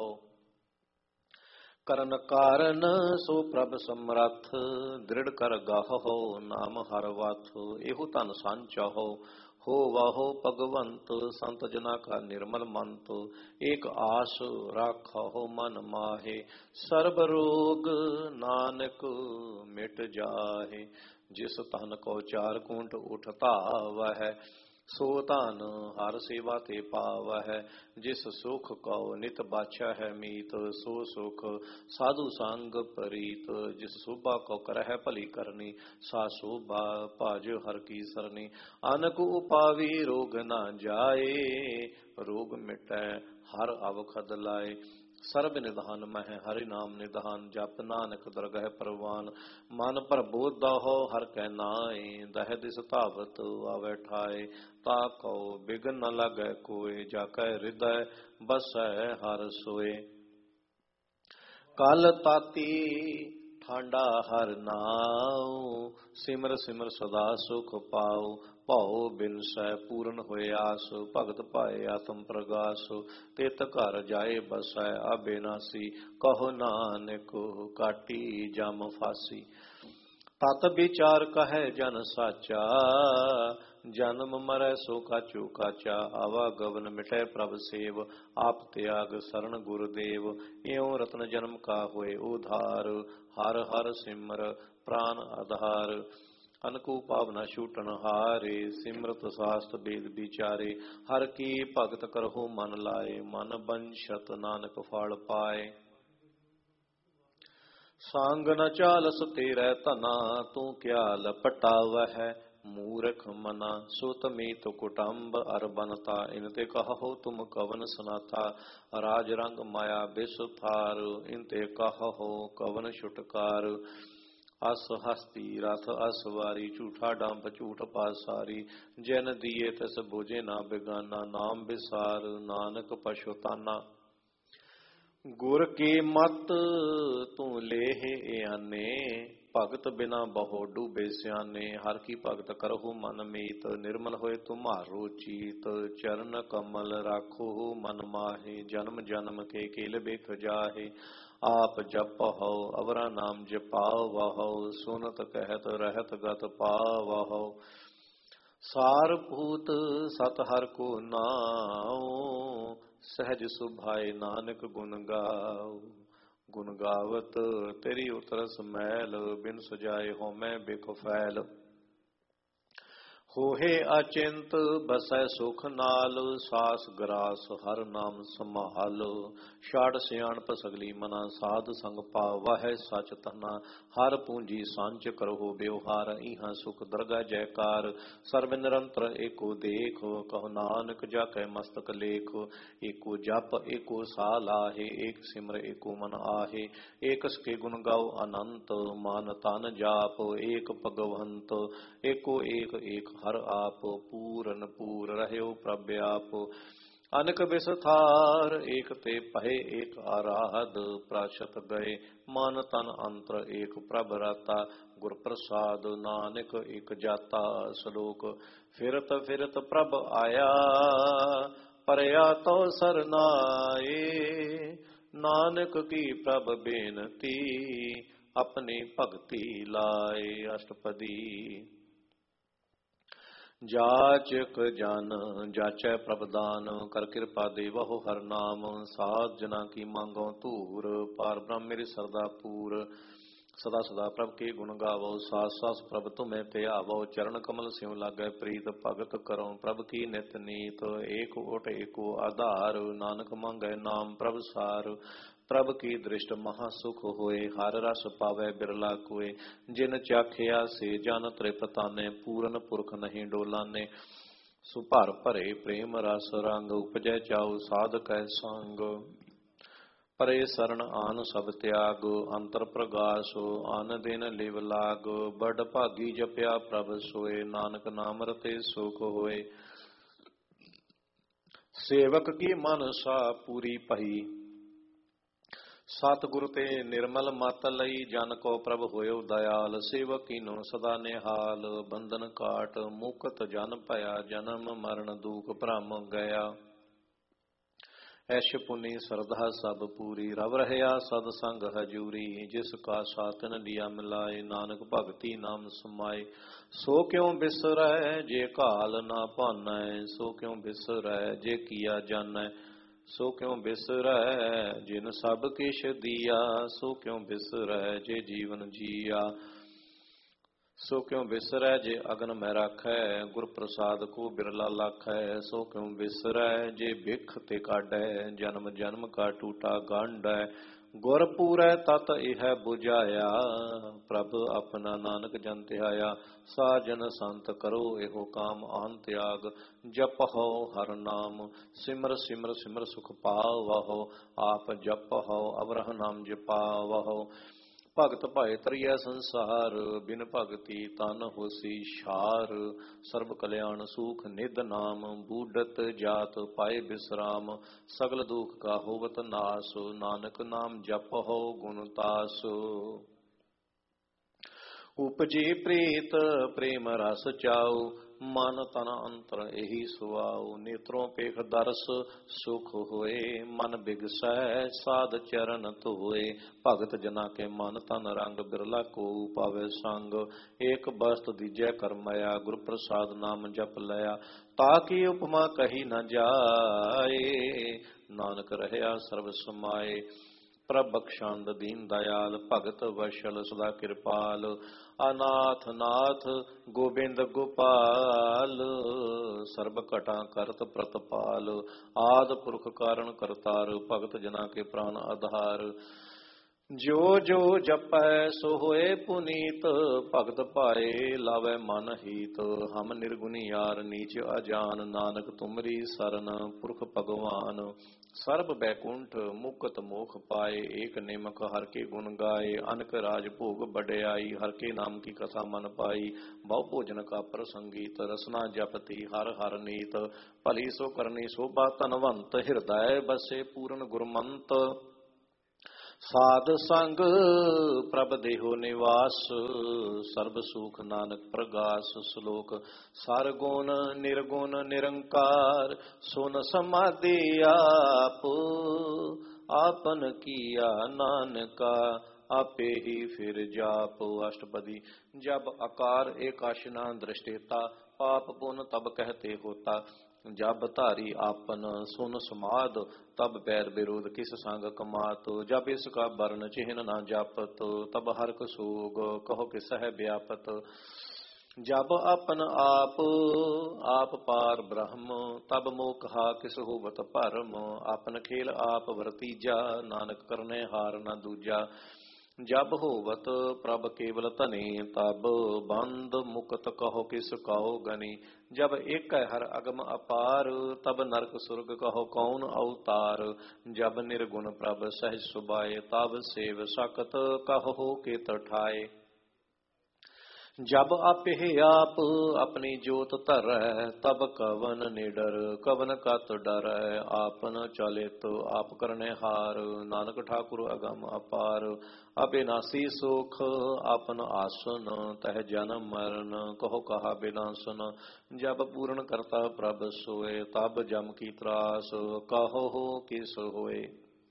Speaker 1: करन कारण सो प्रभ समरथ, दृढ़ कर गाहो नाम हर वाथ। एहु तन सांचहो हो वाहो भगवंत, संत जना का निर्मल मंत। एक आस राखो मन माहे, सर्ब रोग नानक मिट जाहे। जिस तन को चार कुंट उठता वह, सो तन हर सेवा ते पावै। जिस सुख को नित बाछा है मीत, सो सुख साधु संग प्रीत। जिस शोभा को करह भली करनी, सा शोभा भाज हर की सरनी। अनक उपावी रोग न जाए, रोग मिटै हर अवखद लाए। सर्ब निधान मह हरि नाम निधान, जप नानक दरगह परवान। मन प्रबोध हो हर कै नाए, दह दिस धावत आवे ठाए। ताको बिघन न लागै कोय, जाकै हृदय बसै हर सोए। कल ताती ठांडा हर नाउ, सिमर सिमर सदा सुख पाओ। भाओ बिनसै पूर्ण होए आस, भगत पाए आत्म प्रगास। तित घर जाए बसै अबेनासी, कहो नानक काटी जम फासी। ਤਤ ਵਿਚਾਰ ਕਹੈ ਜਨ ਸਾਚਾ, ਜਨਮ ਮਰੈ ਸੋ ਕਾਚੂ ਕਾਚਾ। ਆਵਾ ਗਵਨ ਮਿਟੈ ਪ੍ਰਭ ਸੇਵ, ਆਪ ਤਿਆਗ ਸਰਣ ਗੁਰਦੇਵ। ਇਉ ਰਤਨ ਜਨਮ ਕਾ ਹੋਏ ਉਧਾਰ, ਹਰ ਹਰ ਸਿਮਰ ਪ੍ਰਾਨ ਆਧਾਰ। ਅਨਕੂ ਭਾਵਨਾ ਛੂਟਣ ਹਾਰੇ, ਸਿਮਰਤ ਸਾਸਤ ਬੇਦ ਵਿਚਾਰੇ। ਹਰ ਕੀ ਭਗਤ ਕਰਹੁ ਮਨ ਲਾਏ, ਮਨ ਬੰਛਤ ਨਾਨਕ ਫਲ ਪਾਏ। ਸੰਗ ਨ ਚਾਲਸ ਤੇਰੇ ਧਨਾ, ਤੂੰ ਕਿਆ ਲਪਟਾਵਹਿ ਮੂਰਖ ਮਨਾ। ਸੋ ਤਮੀਤ ਕੁਟੰਬ ਅਰ ਬਨਤਾ, ਇਨ ਤੇ ਕਹੋ ਤੁਮ ਕਵਨ ਸਨਾਤਾ। ਰਾਜ ਰੰਗ ਮਾਇਆ ਬਿਸਥਾਰ, ਇਨ ਤੇ ਕਹੋ ਕਵਨ ਛੁਟਕਾਰ। ਅਸ ਹਸਤੀ ਰਥ ਅਸਵਾਰੀ, ਝੂਠਾ ਡੰਬ ਝੂਠ ਪਾਸਾਰੀ। ਜਿਨ ਦੀਏ ਤਿਸ ਬੁਝੇ ਨਾ ਬਿਗਾਨਾ, ਨਾਮ ਵਿਸਾਰ ਨਾਨਕ ਪਛੁਤਾਨਾ। ਗੁਰ ਕੀ ਮਤ ਤੂੰ ਲੇਹ ਇਆਨੇ, ਭਗਤ ਬਿਨਾ ਬਹੁ ਡੂਬੇ ਸਿਆਨੇ। ਹਰ ਕੀ ਭਗਤ ਕਰਹੁ ਮਨ ਮੀਤ, ਨਿਰਮਲ ਹੋਏ ਤੁਮਾਰੋ ਚੀਤ। ਚਰਨ ਕਮਲ ਰਾਖੋ ਮਨ ਮਾਹੇ, ਜਨਮ ਜਨਮ ਕੇ ਕੀਲ ਬਿਖ ਜਾਹੇ। ਆਪ ਜਪਹੁ ਅਵਰਾ ਨਾਮ ਜਪਾਵਹੁ, ਸੁਨਤ ਕਹਿਤ ਰਹਿਤ ਗਤ ਪਾਵਹੁ। ਸਾਰ ਭੂਤ ਸਤ ਹਰ ਕੋ ਨਾਉ, ਸਹਿਜ ਸੁਭਾਏ ਨਾਨਕ ਗੁਣ ਗਾਉ। ਗੁਣ ਗਾਵਤ ਤੇਰੀ ਉਤਰਸ ਮੈਲ, ਬਿਨ ਸੁਜਾਏ ਹੋਮੈ ਬਿਖ ਫੈਲ। ਹੋਏ ਅਚਿੰਤ ਬਸੈ ਸੁਖ ਨਾਲ, ਸਾਸ ਗਰਾਸ ਹਰ ਨਾਮ ਸੰਭਾਲ। ਛਾੜ ਸਿਆਣਪ ਸਗਲੀ ਮਨਾ, ਸਾਧ ਸੰਗ ਪਾਵਹਿ ਸਚ ਧਨਾ। ਹਰ ਪੂੰਜੀ ਸੰਚ ਕਰਹੁ ਬਿਵਹਾਰ, ਇਹਾਂ ਸੁਖ ਦਰਗਹਿ ਜੈਕਾਰ। ਸਰਬ ਨਿਰੰਤਰ ਏਕੋ ਦੇਖ, ਕਹੋ ਨਾਨਕ ਜਾ ਕੈ ਮਸਤਕ ਲੇਖ। ਏਕੋ ਜਪ ਏਕੋ ਸਾਹ ਲਾਹੇ, ਏਕ ਸਿਮਰ ਏਕੋ ਮਨ ਆਹੇ। ਏਕਸ ਕੇ ਗੁਣ ਗਾਓ ਅਨੰਤ, ਮਨ ਤਨ ਜਾਪ ਏਕ ਭਗਵੰਤ। ਏਕੋ ਏਕ ਏਕ ਹਰ ਆਪ, ਪੂਰਨ ਪੂਰ ਰਹਿਓ ਪ੍ਰਭ ਆਪ। ਅਨਕ ਵਿਸਥਾਰ ਏਕ ਤੇ ਭਏ ਏਕ ਆਰਾਧ, ਪ੍ਰਾਸ਼ਤ ਗਏ ਮਨ ਤਨ ਅੰਤਰ ਏਕ ਪ੍ਰਭ ਰਾਤਾ। ਗੁਰ ਪ੍ਰਸਾਦ ਨਾਨਕ ਇਕ ਜਾਤਾ, ਸਲੋਕ ਫਿਰਤ ਫਿਰਤ ਪ੍ਰਭ ਆਇਆ। ਪਰਿਆ ਤੋ ਸਰਨਾਏ, ਨਾਨਕ ਕੀ ਪ੍ਰਭ ਬੇਨਤੀ। ਆਪਣੀ ਭਗਤੀ ਲਾਏ ਅਸ਼ਟਪਦੀ। ਜਾਚਕ ਜਨ ਜਾਚੈ ਪ੍ਰਭ ਦਾਨ, ਕਰ ਕਿਰਪਾ ਦੇਵਹੁ ਹਰ ਨਾਮ। ਸਾਧ ਜਨਾ ਕੀ ਮੰਗੋ ਧੂਰ, ਪਾਰ ਬ੍ਰਹਮ ਮੇਰੀ ਸਰਦਾ ਪੂਰ। ਸਦਾ ਸਦਾ ਪ੍ਰਭ ਕੇ ਗੁਣ ਗਾਵੋ, ਸਾਸ ਸਾਸ ਪ੍ਰਭ ਤੁਮੇ ਧਿਆਵੋ। ਚਰਨ ਕਮਲ ਸਿਉ ਲਾਗੈ ਪ੍ਰੀਤ, ਭਗਤ ਕਰੋ ਪ੍ਰਭ ਕੀ ਨਿਤ ਨੀਤ। ਏਕ ਓਟ ਏਕੋ ਆਧਾਰ, ਨਾਨਕ ਮੰਗੈ ਨਾਮ ਪ੍ਰਭ ਸਾਰ। ਪ੍ਰਭ ਕੀ ਦ੍ਰਿਸ਼ਟ ਮਹਾ ਸੁਖ ਹੋਏ, ਹਰ ਰਸ ਪਾਵੈ ਬਿਰਲਾ ਕੋਏ। ਜਿਨ ਚਾਖਿਆ ਸੇ ਜਨ ਤ੍ਰਿਪਤਾਨੇ, ਪੂਰਨ ਪੁਰਖ ਨਹੀਂ ਡੋਲਾਨੇ। ਸੋ ਭਰ ਭਰੇ ਪ੍ਰੇਮ ਰਸ ਰੰਗ, ਉਪਜੈ ਚਾਉ ਸਾਧ ਕੈ ਸੰਗ। ਪਰੇ ਸਰਣ ਆਨ ਸਭ ਤਿਆਗ, ਅੰਤਰ ਪ੍ਰਗਾਸ ਆਨ ਦਿਨ ਲਿਵ ਲਾਗ। ਬੜ ਭਾਗੀ ਜਪਿਆ ਪ੍ਰਭ ਸੋਏ, ਨਾਨਕ ਨਾਮ ਰਤੇ ਸੁਖ ਹੋਏ। ਸੇਵਕ ਕੀ ਮਨਸਾ ਪੂਰੀ ਪਈ, ਸਤਿਗੁਰ ਤੇ ਨਿਰਮਲ ਮਤ ਲਈ। ਜਨ ਕੋ ਪ੍ਰਭ ਹੋਇਓ ਦਇਆਲ, ਸੇਵਕ ਕੀਨੋ ਸਦਾ ਨਿਹਾਲ। ਬੰਧਨ ਕਾਟ ਮੁਕਤ ਜਨ ਭਇਆ, ਜਨਮ ਮਰਨ ਦੁਖ ਭ੍ਰਮ ਗਿਆ। ਐਸ਼ ਪੁਨੀ ਸਰਧਾ ਸਭ ਪੂਰੀ, ਰਵ ਰਹਿਆ ਸਦ ਸੰਗ ਹਜੂਰੀ। ਜਿਸ ਕਾ ਸਾਤਨ ਲਿਆ ਮਿਲਾਏ, ਨਾਨਕ ਭਗਤੀ ਨਾਮ ਸਮਾਏ। ਸੋ ਕਿਉ ਬਿਸਰੈ ਜੇ ਘਾਲ ਨਾ ਭਾਨੈ, ਸੋ ਕਿਉ ਬਿਸਰੈ ਜੇ ਕੀਆ ਜਾਨੈ। ਸੋ ਕਿਉ ਬਿਸਰੈ ਜਿਨ ਸਭ ਕਿਛ ਦੀਆ, ਸੋ ਕਿਉ ਬਿਸਰੈ ਜੇ ਜੀਵਨ ਜੀਆ। ਸੋ ਕਿਉ ਬਿਸਰੈ ਜੇ ਅਗਨ ਮੈਂ ਰਾਖੈ, ਗੁਰ ਪ੍ਰਸਾਦ ਕੋ ਬਿਰਲਾ ਲਾਖੈ। ਸੋ ਕਿਉ ਬਿਸਰੈ ਜੇ ਬਿਖ ਤੇ ਕਾਢੈ, ਜਨਮ ਜਨਮ ਕਾ ਟੂਟਾ ਗੰਢੈ। ਗੁਰ ਪੂਰੈ ਤਤ ਇਹ ਬੁਝਾਇਆ, ਪ੍ਰਭ ਆਪਣਾ ਨਾਨਕ ਜਨ ਧਿਆਇਆ। ਸਾਜਨ ਸੰਤ ਕਰੋ ਇਹੋ ਕਾਮ ਆਨ ਤਿਆਗ, ਜਪਹੁ ਹਰ ਨਾਮ ਸਿਮਰ ਸਿਮਰ ਸਿਮਰ ਸੁਖ ਪਾਵਹੁ। ਆਪ ਜਪਹੁ ਅਵਰਹ ਨਾਮ ਜਪਾਵਹੁ। ਭਗਤ ਭਾਏ ਤਰੀਐ ਸੰਸਾਰ, ਬਿਨ ਭਗਤੀ ਤਨ ਹੋਸੀ ਛਾਰ। ਸਰਬ ਕਲਿਆਣ ਸੂਖ ਨਿਧ ਨਾਮ, ਬੂਢਤ ਜਾਤ ਪਾਏ ਬਿਸਰਾਮ। ਸਗਲ ਦੁਖ ਕਾ ਹੋਵਤ ਨਾਸ, ਨਾਨਕ ਨਾਮ ਜਪਹੁ ਗੁਣ ਤਾਸ। ਉਪਜੀ ਪ੍ਰੀਤ ਪ੍ਰੇਮ ਰਸ ਚਾਉ, ਮਨ ਤਨ ਅੰਤਰ ਇਹੀ ਸੁਆਉ। ਨੇਤਰੋਂ ਪੇਖ ਦਰਸ ਸੁਖ ਹੋਏ, ਮਨ ਬਿਗਸੈ ਸਾਧ ਚਰਨ ਧੋਏ। ਭਗਤ ਜਨਾ ਕੇ ਮਨ ਤਨ ਰੰਗ, ਬਿਰਲਾ ਕੋ ਪਾਵੇ ਸੰਗ। ਏਕ ਬਸਤ ਦੀਜੈ ਕਰਮਇਆ, ਗੁਰ ਪ੍ਰਸਾਦ ਨਾਮ ਜਪ ਲਿਆ। ਤਾਕੀ ਉਪਮਾ ਕਹੀ ਨ ਜਾਏ, ਨਾਨਕ ਰਹਿਆ ਸਰਬ ਸਮਾਏ। ਪ੍ਰਭ ਬਖਸ਼ੰਦ ਦੀਨ ਦਇਆਲ, ਭਗਤ ਵਸ਼ਲ ਸਦਾ ਕਿਰਪਾਲ। ਅਨਾਥ ਨਾਥ ਗੋਬਿੰਦ ਗੋਪਾਲ, ਸਰਬ ਘਟਾ ਕਰਤ ਪ੍ਰਤਪਾਲ। ਆਦ ਪੁਰਖ ਕਾਰਨ ਕਰਤਾਰ, ਭਗਤ ਜਨਾ ਕੇ ਪ੍ਰਾਨ ਆਧਾਰ। ਜੋ ਜੋ ਜਪੈ ਸੋ ਹੋਏ ਪੁਨੀਤ, ਭਗਤ ਪਾਏ ਲਾਵੇ ਮਨ ਹੀਤ। ਹਮ ਨਿਰਗੁਣੀ ਯਾਰ ਨੀਚ ਅਜਾਨ, ਨਾਨਕ ਤੁਮਰੀ ਸਰਨ ਪੁਰਖ ਭਗਵਾਨ। ਸਰਬ ਬੈਕੁੰਠ ਮੁਕਤ ਮੋਖ ਪਾਏ, ਏਕ ਨਿਮਕ ਹਰ ਕੇ ਗੁਣ ਗਾਏ। ਅਨਕ ਰਾਜ ਭੋਗ ਬਡਿਆਈ, ਹਰ ਕੇ ਨਾਮ ਕੀ ਕਥਾ ਮਨ ਪਾਈ। ਬਹੁ ਭੋਜਨ ਕਾ ਪ੍ਰਸੰਗੀਤ, ਰਸਨਾ ਜਪਤੀ ਹਰ ਹਰ ਨੀਤ। ਭਲੀ ਸੋ ਕਰਨੀ ਸੋਭਾ ਧਨਵੰਤ, ਹਿਰਦੈ ਬਸੇ ਪੂਰਨ ਗੁਰਮੰਤ। ਸਾਧ ਸੰਗ ਪ੍ਰਭ ਦੇਹੋ ਨਿਵਾਸ, ਸਰਬ ਸੁਖ ਨਾਨਕ ਪ੍ਰਗਾਸ। ਸ਼ਲੋਕ ਸਰ ਗੁਣ ਨਿਰਗੁਣ ਨਿਰੰਕਾਰ, ਸੁਨ ਸਮਾਧੀ ਆਪ। ਆਪਨ ਕੀਆ ਨਾਨਕਾ, आपे ही फिर जाप। अष्टपदी जब आकार एकाश न दृष्टेता, पाप पुन तब कहते होता। जब धारी आपन सुन समाद, तब बैर विरोध किस संग कमात। जब इसका वर्ण चिन्ह न जापत, तब हरक सोग कहो किस है व्यापत। जब अपन आप आप पार ब्रह्म, तब मोह कहा किस होवत भरम। आपन खेल आप वरतीजा, नानक करने हार न दूजा। जब होवत प्रभ केवल धने, तब बंद मुक्त कहो किस कहो गनी। जब एक है हर अगम अपार, तब नरक सुरग कहो कौन अवतार। जब निर्गुण प्रभ सहज सुबाए, तब सेव सकत कहो के ठाए। जब आपे आप अपनी जोत धरै, तब कवन निडर कवन कत डर। आपन चलित आप करने हार, नानक ठाकुर अगम अपार। अविनाशी सुख आपन आसन, तह जन्म मरण कहो कहा विनाशन। जब पूर्ण करता प्रभ सोए, तब जम की त्रास कहो किस होए।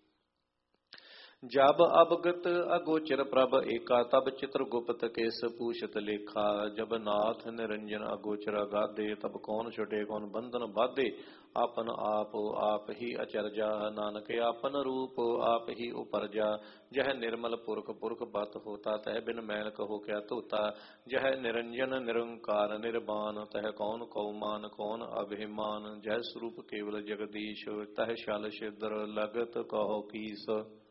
Speaker 1: जब अवगत अगोचर प्रभ एका, तब चित्रगुप्त केस पूछत लेखा। जब नाथ निरंजन अगोचर अगाधे, तब कौन छुटे कौन बंधन बाधे। आपन आप आप ही अचरजा, नानक आपन रूप आप ही उपरजा। जह निर्मल पुरख पुरख बत होता, तह बिन मैल कहो क्या धोता। जह निरंजन निरंकार निर्वाण, तह कौन कौमान कौन अभिमान। जह स्वरूप केवल जगदीश, तह शल छिद्र लगत कहो कीस।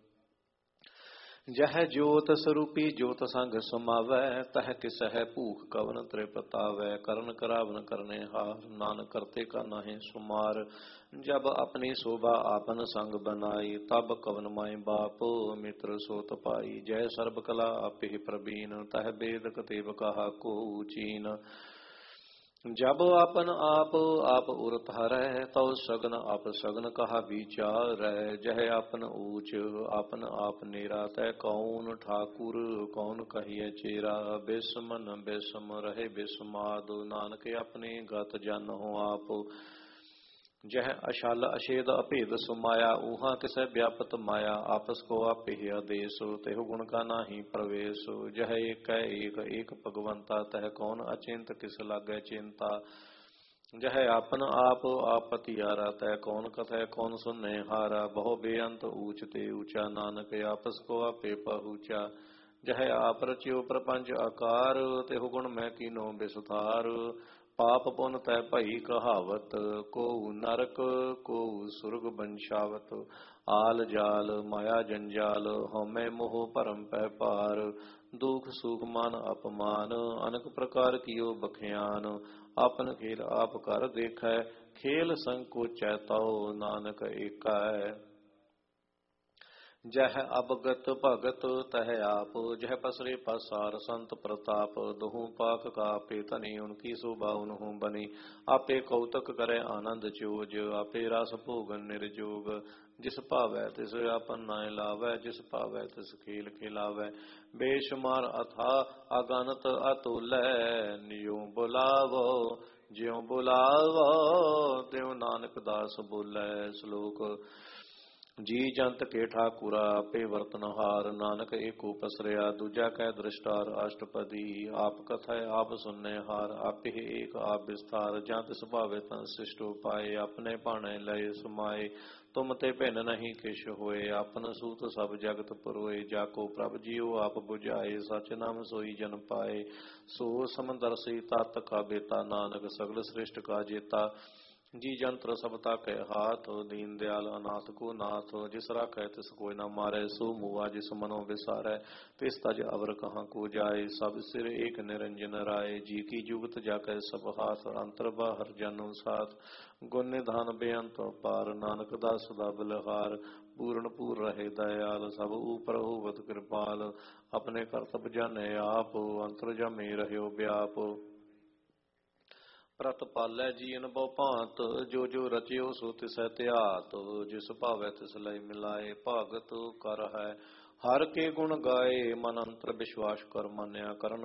Speaker 1: जह जोत स्वरूपी जोत संग समावै, तह किस है भूख कवन त्रिपतावै। करण करावन करने हार, नानक करते का नाहि सुमार। जब अपनी शोभा आपन संग बनाई, तब कवन माय बाप मित्र सोत पाई। जय सर्ब कला आपे प्रवीण, तह वेद कतेब कहा को चीन। जब आपन आप आप उरत हरै, तव सगन आप सगन कहा विचार। जह आपन ऊच आपन आप नेरा, तह कौन ठाकुर कौन कहिए चेरा। बेसमन बेसम रहे बेसमाद, नानक अपने गत जन हो आप। जह अशाल अशेद अभेद सुमाया, ऊहा किसै व्यापत माया। आपस को आपे ही आदेश, तेहु गुण का नाही प्रवेश। जह एक है एक एक भगवंता, तह कौन अचिंत किस लागे चिंता। जह आपन आप आपतियारा, तह कौन कथै कौन सुने हारा। बहु बेअंत ऊच ते ऊंचा, नानक आपस को आपे पहुँचा। जह आप रचियो प्रपंच आकार, तेहु गुण मैं कीनो बिसुधार। पाप पुन तै भई कहावत, को नरक को सुरग बंशावत। आल जाल माया जंजाल, हमै मोह परम पै पार। दुख सुख मान अपमान, अनेक प्रकार कियो बख्यान। आपन खेल आप कर देखै, खेल संकोचै तौ नानक एकै। जह अवगत भगत तह आप, जह पसरे पसार संत प्रताप। दुहु पाक कापे तनि, उनकी शोभा उन्हु बनी। आपे कौतक करे आनंद चोज, आपे रस भोगन निर्जोग। जिस भावै तिस आपन नाय लावै, जिस भावै तिस खेल खिलावै। बेशुमार अथा अगनत अतुलै, नियो बुलावो ज्यों बुलावो, त्यों नानक दास बोलै। श्लोक। जी जंत के ठाकुरा, आपे वर्तनहार। नानक एको पसरया, दूजा कै दृष्टार। अष्टपदी आप कथय आप सुनने हार, आपे एक आप विस्तार। जहाँ तिस भावे तन सृष्टो पाए, अपने भाणे लय समाये। तुम ते भिन्न नहीं किश होए, आपन सूत सब जगत पुरोए। जाको प्रभ जियो आप बुझाए, सच नाम सोई जन पाए। सो समदर्शी तत् का बेता, नानक सगल सृष्ट का जेता। जी जंत्र सबता के हाथ, दीन दयाल अनाथ को नाथ। जिस राखै तिस कोई न मारै, सो मुआ जिस मनो विसारै। तिस तज अवर कहाँ को जाए, सब सिर एक निरंजन राय। जी की जुगत जाकै सब हाथ, अंतर बाहर जनु साथ। गुण निधान बेअंत पार, नानक दास सदा बलहार। पूर्ण पूर रहे दयाल, सब ऊपर होवत कृपाल। अपने करतब जाने आप, अंतर जमे रह्यो व्याप। प्रत पालै जीन बहु भांत, जो जो रचियो सो तिसै त्यात। जिस भावै तिस लय मिलाए, भागत कर है हर के गुण गाए। मन अंतर विश्वास कर मान्या, करन